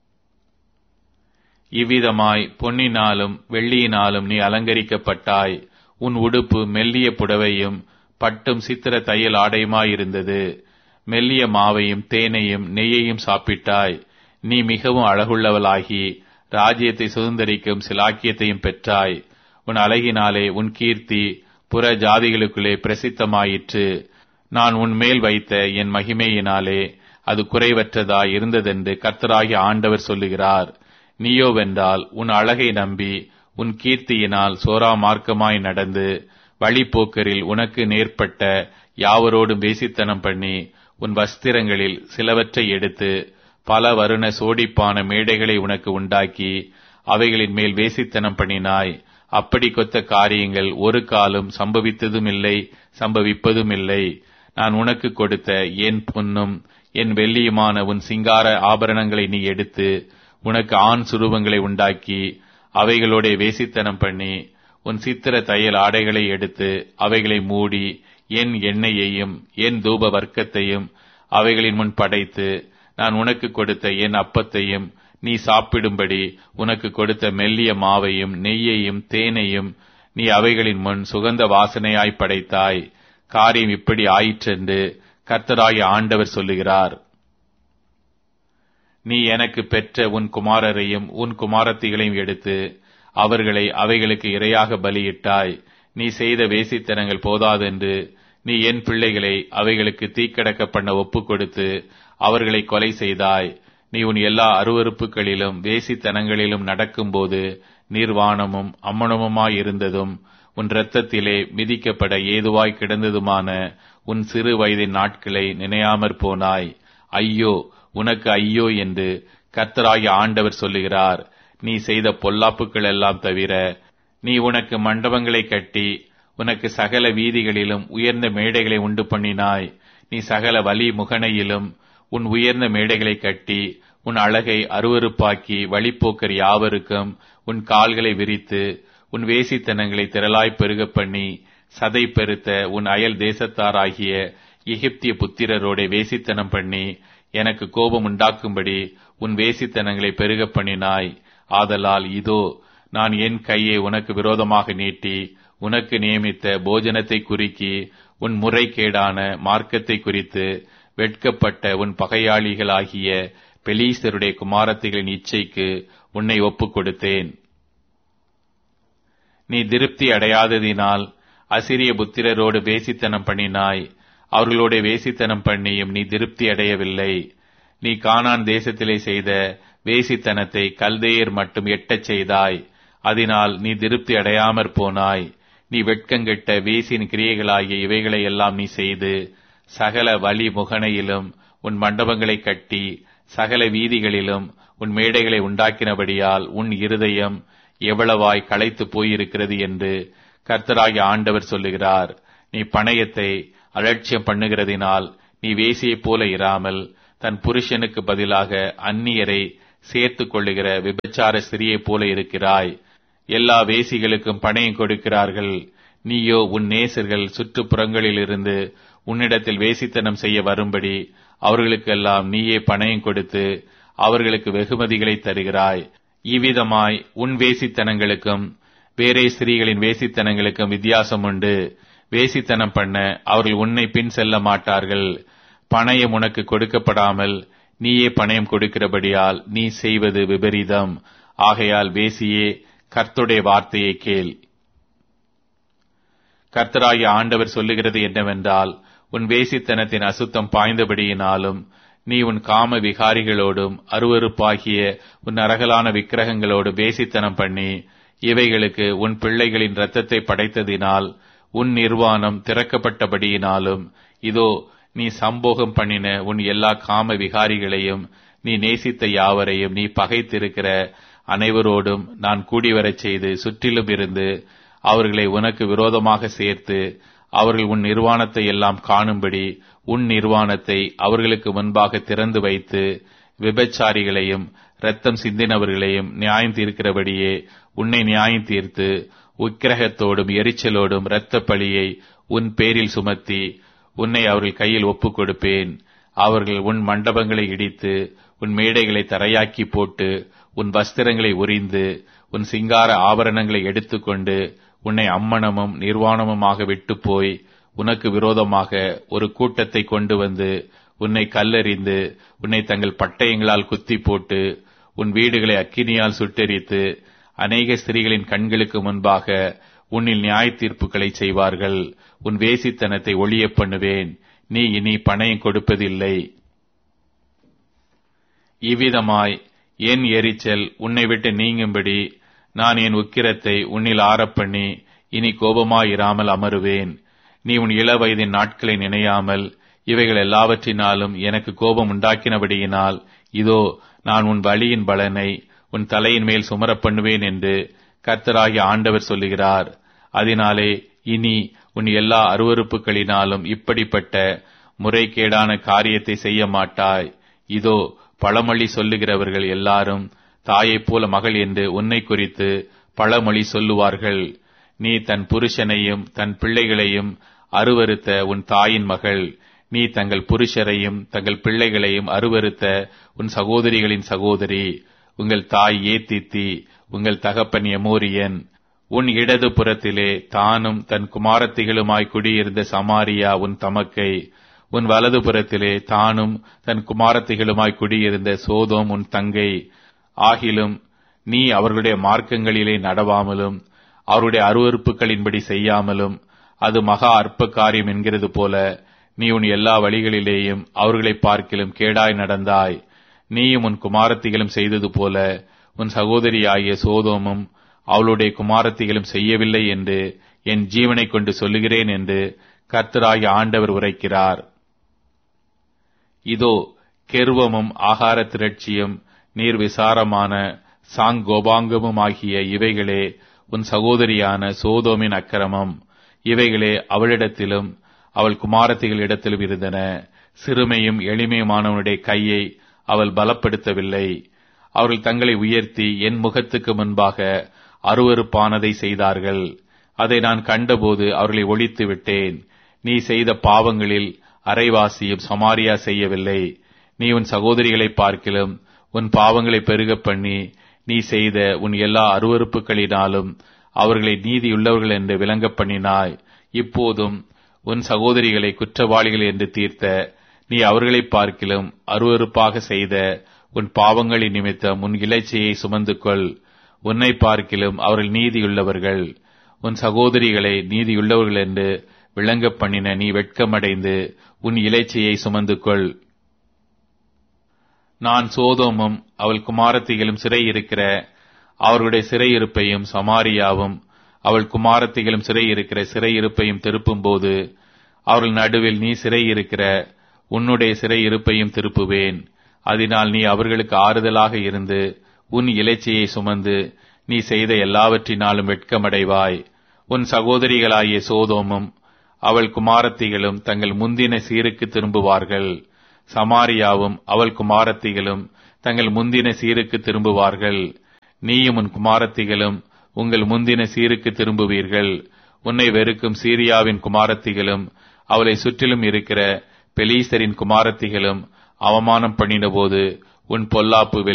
இவ்விதமாய் பொன்னினாலும் வெள்ளியினாலும் நீ அலங்கரிக்கப்பட்டாய். உன் உடுப்பு மெல்லிய புடவையும் பட்டும் சித்திர தையல் ஆடையுமாயிருந்தது. மெல்லிய மாவையும் தேனையும் நெய்யையும் சாப்பிட்டாய். நீ மிகவும் அழகுள்ளவளாகி ராஜ்யத்தை சுதந்தரிக்கும் சிலாக்கியத்தையும் பெற்றாய். உன் அழகினாலே உன் கீர்த்தி புற ஜாதிகளுக்குள்ளே பிரசித்தமாயிற்று. நான் உன் மேல் வைத்த என் மகிமையினாலே அது குறைவற்றதாய் இருந்ததென்று கர்த்தராகிய ஆண்டவர் சொல்லுகிறார். நீயோவென்றால் உன் அழகை நம்பி உன் கீர்த்தியினால் சோரா மார்க்கமாய் நடந்து வழிப்போக்கரில் உனக்கு நேர்பட்ட யாவரோடும் வேசித்தனம் பண்ணி உன் வஸ்திரங்களில் சிலவற்றை எடுத்து பல வருண சோடிப்பான மேடைகளை உனக்கு உண்டாக்கி அவைகளின் மேல் வேசித்தனம் பண்ணினாய். அப்படி கொத்த காரியங்கள் ஒரு காலம் சம்பவித்ததும் இல்லை, சம்பவிப்பதும் இல்லை. நான் உனக்கு கொடுத்த என் பொன்னும் என் வெள்ளியுமான உன் சிங்கார ஆபரணங்களை நீ எடுத்து உனக்கு ஆண் சுரூபங்களை உண்டாக்கி அவைகளோட வேசித்தனம் பண்ணி உன் சித்திர தையல் ஆடைகளை எடுத்து அவைகளை மூடி என் எண்ணெயையும் என் தூப வர்க்கத்தையும் அவைகளின் முன் படைத்து நான் உனக்கு கொடுத்த என் அப்பத்தையும் நீ சாப்பிடும்படி உனக்கு கொடுத்த மெல்லிய மாவையும் நெய்யையும் தேனையும் நீ அவைகளின் முன் சுகந்த வாசனையாய் படைத்தாய். காரியம் இப்படி ஆயிற்றென்று கர்த்தராகிய ஆண்டவர் சொல்லுகிறார். நீ எனக்கு பெற்ற உன் குமாரரையும் உன் குமாரத்திகளையும் எடுத்து அவர்களை அவைகளுக்கு இரையாக பலியிட்டாய். நீ செய்த வேசித்தனங்கள் போதாதென்று நீ என் பிள்ளைகளை அவைகளுக்கு தீக்கடக்க பண்ண ஒப்பு கொடுத்து அவர்களை கொலை செய்தாய். நீ உன் எல்லா அருவருப்புகளிலும் வேசித்தனங்களிலும் நடக்கும்போது நிர்வாணமும் அம்மனமுமாயிருந்ததும் உன் இரத்தத்திலே மிதிக்கப்பட ஏதுவாய் கிடந்ததுமான உன் சிறு வயதின் நாட்களை நினையாமற் போனாய். ஐயோ, உனக்கு ஐயோ என்று கர்த்தராகிய ஆண்டவர் சொல்லுகிறார். நீ செய்த பொல்லாப்புகள் எல்லாம் தவிர நீ உனக்கு மண்டபங்களை கட்டி உனக்கு சகல வீதிகளிலும் உயர்ந்த மேடைகளை உண்டு பண்ணினாய். நீ சகல வழி முகனையிலும் உன் உயர்ந்த மேடைகளை கட்டி உன் அழகை அருவருப்பாக்கி வழிப்போக்கர் யாவருக்கும் உன் கால்களை விரித்து உன் வேசித்தனங்களை திரளாய் பெருக பண்ணி சதை பெருத்த உன் அயல் தேசத்தாராகிய எகிப்திய புத்திரரோட வேசித்தனம் பண்ணி எனக்கு கோபம் உண்டாக்கும்படி உன் வேசித்தனங்களை பெருக பண்ணினாய். ஆதலால் இதோ, நான் என் கையை உனக்கு விரோதமாக நீட்டி உனக்கு நியமித்த போஜனத்தை குறிக்கி உன் முறைகேடான மார்க்கத்தை குறித்து வெட்கப்பட்ட உன் பகையாளிகளாகிய பெலீஸ்தருடைய குமாரத்திகளின் இச்சைக்கு உன்னை ஒப்புக் கொடுத்தேன். நீ திருப்தி அடையாததினால் அசிரிய புத்திரரோடு வேசித்தனம் பண்ணினாய். அவர்களோட வேசித்தனம் பண்ணியும் நீ திருப்தி அடையவில்லை. நீ கானான் தேசத்திலே செய்த வேசித்தனத்தை கல்தேயர் மட்டும் எட்டச் செய்தாய். அதனால் நீ திருப்தி அடையாமற் போனாய். நீ வெட்கங்கெட்ட வேசின் கிரியைகளாகிய இவைகளை எல்லாம் நீ செய்து சகல வழி முகனையிலும் உன் மண்டபங்களை கட்டி சகல வீதிகளிலும் உன் மேடைகளை உண்டாக்கினபடியால் உன் இருதயம் எவ்வளவாய் களைத்து போயிருக்கிறது என்று கர்த்தராகிய ஆண்டவர் சொல்லுகிறார். நீ பணயத்தை அலட்சியம் பண்ணுகிறதினால் நீ வேசியைப் போல இராமல் தன் புருஷனுக்கு பதிலாக அந்நியரை சேர்த்து கொள்ளுகிற விபச்சார ஸ்திரியைப் போல இருக்கிறாய். எல்லா வேசிகளுக்கும் பணயம் கொடுக்கிறார்கள். நீயோ உன் நேசர்கள் சுற்றுப்புறங்களிலிருந்து உன்னிடத்தில் வேசித்தனம் செய்ய வரும்படி அவர்களுக்கெல்லாம் நீயே பணயம் கொடுத்து அவர்களுக்கு வெகுமதிகளை தருகிறாய். இவ்விதமாய் உன் வேசித்தனங்களுக்கும் வேறே ஸ்திரீகளின் வேசித்தனங்களுக்கும் வித்தியாசம் உண்டு. வேசித்தனம் பண்ண அவர்கள் உன்னை பின் செல்ல மாட்டார்கள். பணயம் உனக்கு கொடுக்கப்படாமல் நீயே பணயம் கொடுக்கிறபடியால் நீ செய்வது விபரீதம். ஆகையால் வேசியே, கர்த்தருடைய வார்த்தையை கேள். கர்த்தராகிய ஆண்டவர் சொல்லுகிறது என்னவென்றால், உன் வேசித்தனத்தின் அசுத்தம் பாய்ந்தபடியினாலும் நீ உன் காம விகாரிகளோடும் அருவருப்பாகிய உன் அரகலான விக்கிரகங்களோடு வேசித்தனம் பண்ணி இவைகளுக்கு உன் பிள்ளைகளின் இரத்தத்தை படைத்ததினால் உன் நிர்வாணம் திறக்கப்பட்டபடியினாலும், இதோ நீ சம்போகம் பண்ணின உன் எல்லா காம விகாரிகளையும் நீ நேசித்த யாவரையும் நீ பகைத்திருக்கிற அனைவரோடும் நான் கூடிவரச் செய்து சுற்றிலும் இருந்து அவர்களை உனக்கு விரோதமாக சேர்த்து அவர்கள் உன் நிர்வாணத்தை எல்லாம் காணும்படி உன் நிர்வாணத்தை அவர்களுக்கு முன்பாக திறந்து வைத்து விபச்சாரிகளையும் இரத்தம் சிந்தினவர்களையும் நியாயம் தீர்க்கிறபடியே உன்னை நியாயம் தீர்த்து உக்கிரகத்தோடும் எரிச்சலோடும் இரத்த பழியை உன் பேரில் சுமத்தி உன்னை அவர்கள் கையில் ஒப்புக் கொடுப்பேன். அவர்கள் உன் மண்டபங்களை இடித்து உன் மேடைகளை தரையாக்கி போட்டு உன் வஸ்திரங்களை உரிந்து உன் சிங்கார ஆபரணங்களை எடுத்துக்கொண்டு உன்னை அம்மனமும் நிர்வாணமுமாக விட்டு போய் உனக்கு விரோதமாக ஒரு கூட்டத்தை கொண்டு வந்து உன்னை கல்லெறிந்து உன்னை தங்கள் பட்டயங்களால் குத்தி போட்டு உன் வீடுகளை அக்கினியால் சுட்டெரித்து அநேக ஸ்திரீகளின் கண்களுக்கு முன்பாக உன்னில் நியாய தீர்ப்புகளை செய்வார்கள். உன் வேசித்தனத்தை ஒழிய பண்ணுவேன். நீ இனி பணயம் கொடுப்பதில்லை. இவ்விதமாய் என் எரிச்சல் உன்னை விட்டு நீங்கும்படி நான் என் உக்கிரத்தை உன்னில் ஆறப்பண்ணி இனி கோபமாயிராமல் அமருவேன். நீ உன் இள வயதின் நாட்களை நினையாமல் இவைகள் எல்லாவற்றினாலும் எனக்கு கோபம் உண்டாக்கினபடியினால் இதோ நான் உன் வழியின் பலனை உன் தலையின் மேல் சுமரப் பண்ணுவேன் என்று கர்த்தராகிய ஆண்டவர் சொல்லுகிறார். அதனாலே இனி உன் எல்லா அருவருப்புகளினாலும் இப்படிப்பட்ட முறைகேடான காரியத்தை செய்ய மாட்டாய். இதோ பழமொழி சொல்லுகிறவர்கள் எல்லாரும் தாயைப் போல மகள் என்று உன்னை குறித்து பழமொழி சொல்லுவார்கள். நீ தன் புருஷனையும் தன் பிள்ளைகளையும் அருவருத்த உன் தாயின் மகள். நீ தங்கள் புருஷரையும் தங்கள் பிள்ளைகளையும் அருவருத்த உன் சகோதரிகளின் சகோதரி. உங்கள் தாய் ஏத்தித்தி, உங்கள் தகப்பன் எமோரியன். உன் இடது புறத்திலே தானும் தன் குமாரத்திகளுமாய் குடியிருந்த சமாரியா உன் தமக்கை. உன் வலது புறத்திலே தானும் தன் குமாரத்திகளுமாய் குடியிருந்த சோதோம் உன் தங்கை. ஆகிலும் நீ அவர்களுடைய மார்க்கங்களிலே நடவாமலும் அவருடைய அருவருப்புகளின்படி செய்யாமலும் அது மகா அற்ப காரியம் என்கிறது போல நீ உன் எல்லா வழிகளிலேயும் அவர்களை பார்க்கிலும் கேடாய் நடந்தாய். நீயும் உன் குமாரத்திகளும் செய்தது போல உன் சகோதரியாகிய சோதோமும் அவளுடைய குமாரத்திகளும் செய்யவில்லை என்று என் ஜீவனை கொண்டு சொல்லுகிறேன் என்று கர்த்தராகிய ஆண்டவர் உரைக்கிறார். இதோ கெர்வமும் ஆகார திரட்சியும் நீர் விசாரமான சாங்கோபாங்கமும் ஆகிய இவைகளே உன் சகோதரியான சோதோமின் அக்கிரமம். இவைகளே அவளிடத்திலும் அவள் குமாரத்திகளிடத்திலும் இருந்தன. சிறுமையும் எளிமையுமானவனுடைய கையை அவள் பலப்படுத்தவில்லை. அவர்கள் தங்களை உயர்த்தி என் முகத்துக்கு முன்பாக அருவருப்பானதை செய்தார்கள். அதை நான் கண்டபோது அவர்களை ஒழித்து விட்டேன். நீ செய்த பாவங்களில் அரைவாசியும் சமாரியா செய்யவில்லை. நீ உன் சகோதரிகளை பார்க்கிலும் உன் பாவங்களை பெருக பண்ணி நீ செய்த உன் எல்லா அருவருப்புகளினாலும் அவர்களை நீதியுள்ளவர்கள் என்று விளங்க பண்ணினாய். இப்போதும் உன் சகோதரிகளை குற்றவாளிகள் என்று தீர்த்த நீ அவர்களை பார்க்கிலும் அருவருப்பாக செய்த உன் பாவங்களின் நிமித்தம் உன் இலைச்சையை சுமந்து கொள். உன்னை பார்க்கிலும் அவர்கள் நீதியுள்ளவர்கள். உன் சகோதரிகளை நீதியுள்ளவர்கள் என்று விளங்க பண்ணின நீ வெட்கமடைந்து உன் இலைச்சையை சுமந்து கொள். நான் சோதோமும் அவள் குமாரத்திகளும் சிறை இருக்கிற அவர்களுடைய சிறையிருப்பையும் சமாரியாவும் அவள் குமாரத்திகளும் சிறை இருக்கிற சிறையிருப்பையும் திருப்பும் போது அவர்கள் நடுவில் நீ சிறை இருக்கிற உன்னுடைய சிறையிருப்பையும் திருப்புவேன். அதனால் நீ அவர்களுக்கு ஆறுதலாக இருந்து உன் இலைச்சையை சுமந்து நீ செய்த எல்லாவற்றினாலும் வெட்கமடைவாய். உன் சகோதரிகளாகிய சோதோமும் அவள் குமாரத்திகளும் தங்கள் முந்தின சீருக்கு திரும்புவார்கள். சமாரியாவும் அவள் குமாரத்திகளும் தங்கள் முந்தின சீருக்கு திரும்புவார்கள். நீயும் உன் குமாரத்திகளும் உங்கள் முந்தின சீருக்கு திரும்புவீர்கள். உன்னை வெறுக்கும் சீரியாவின் குமாரத்திகளும் அவளை சுற்றிலும் இருக்கிற பெலீசரின் குமாரத்திகளும் அவமானம் பண்ணினபோது உன் பொல்லாப்பு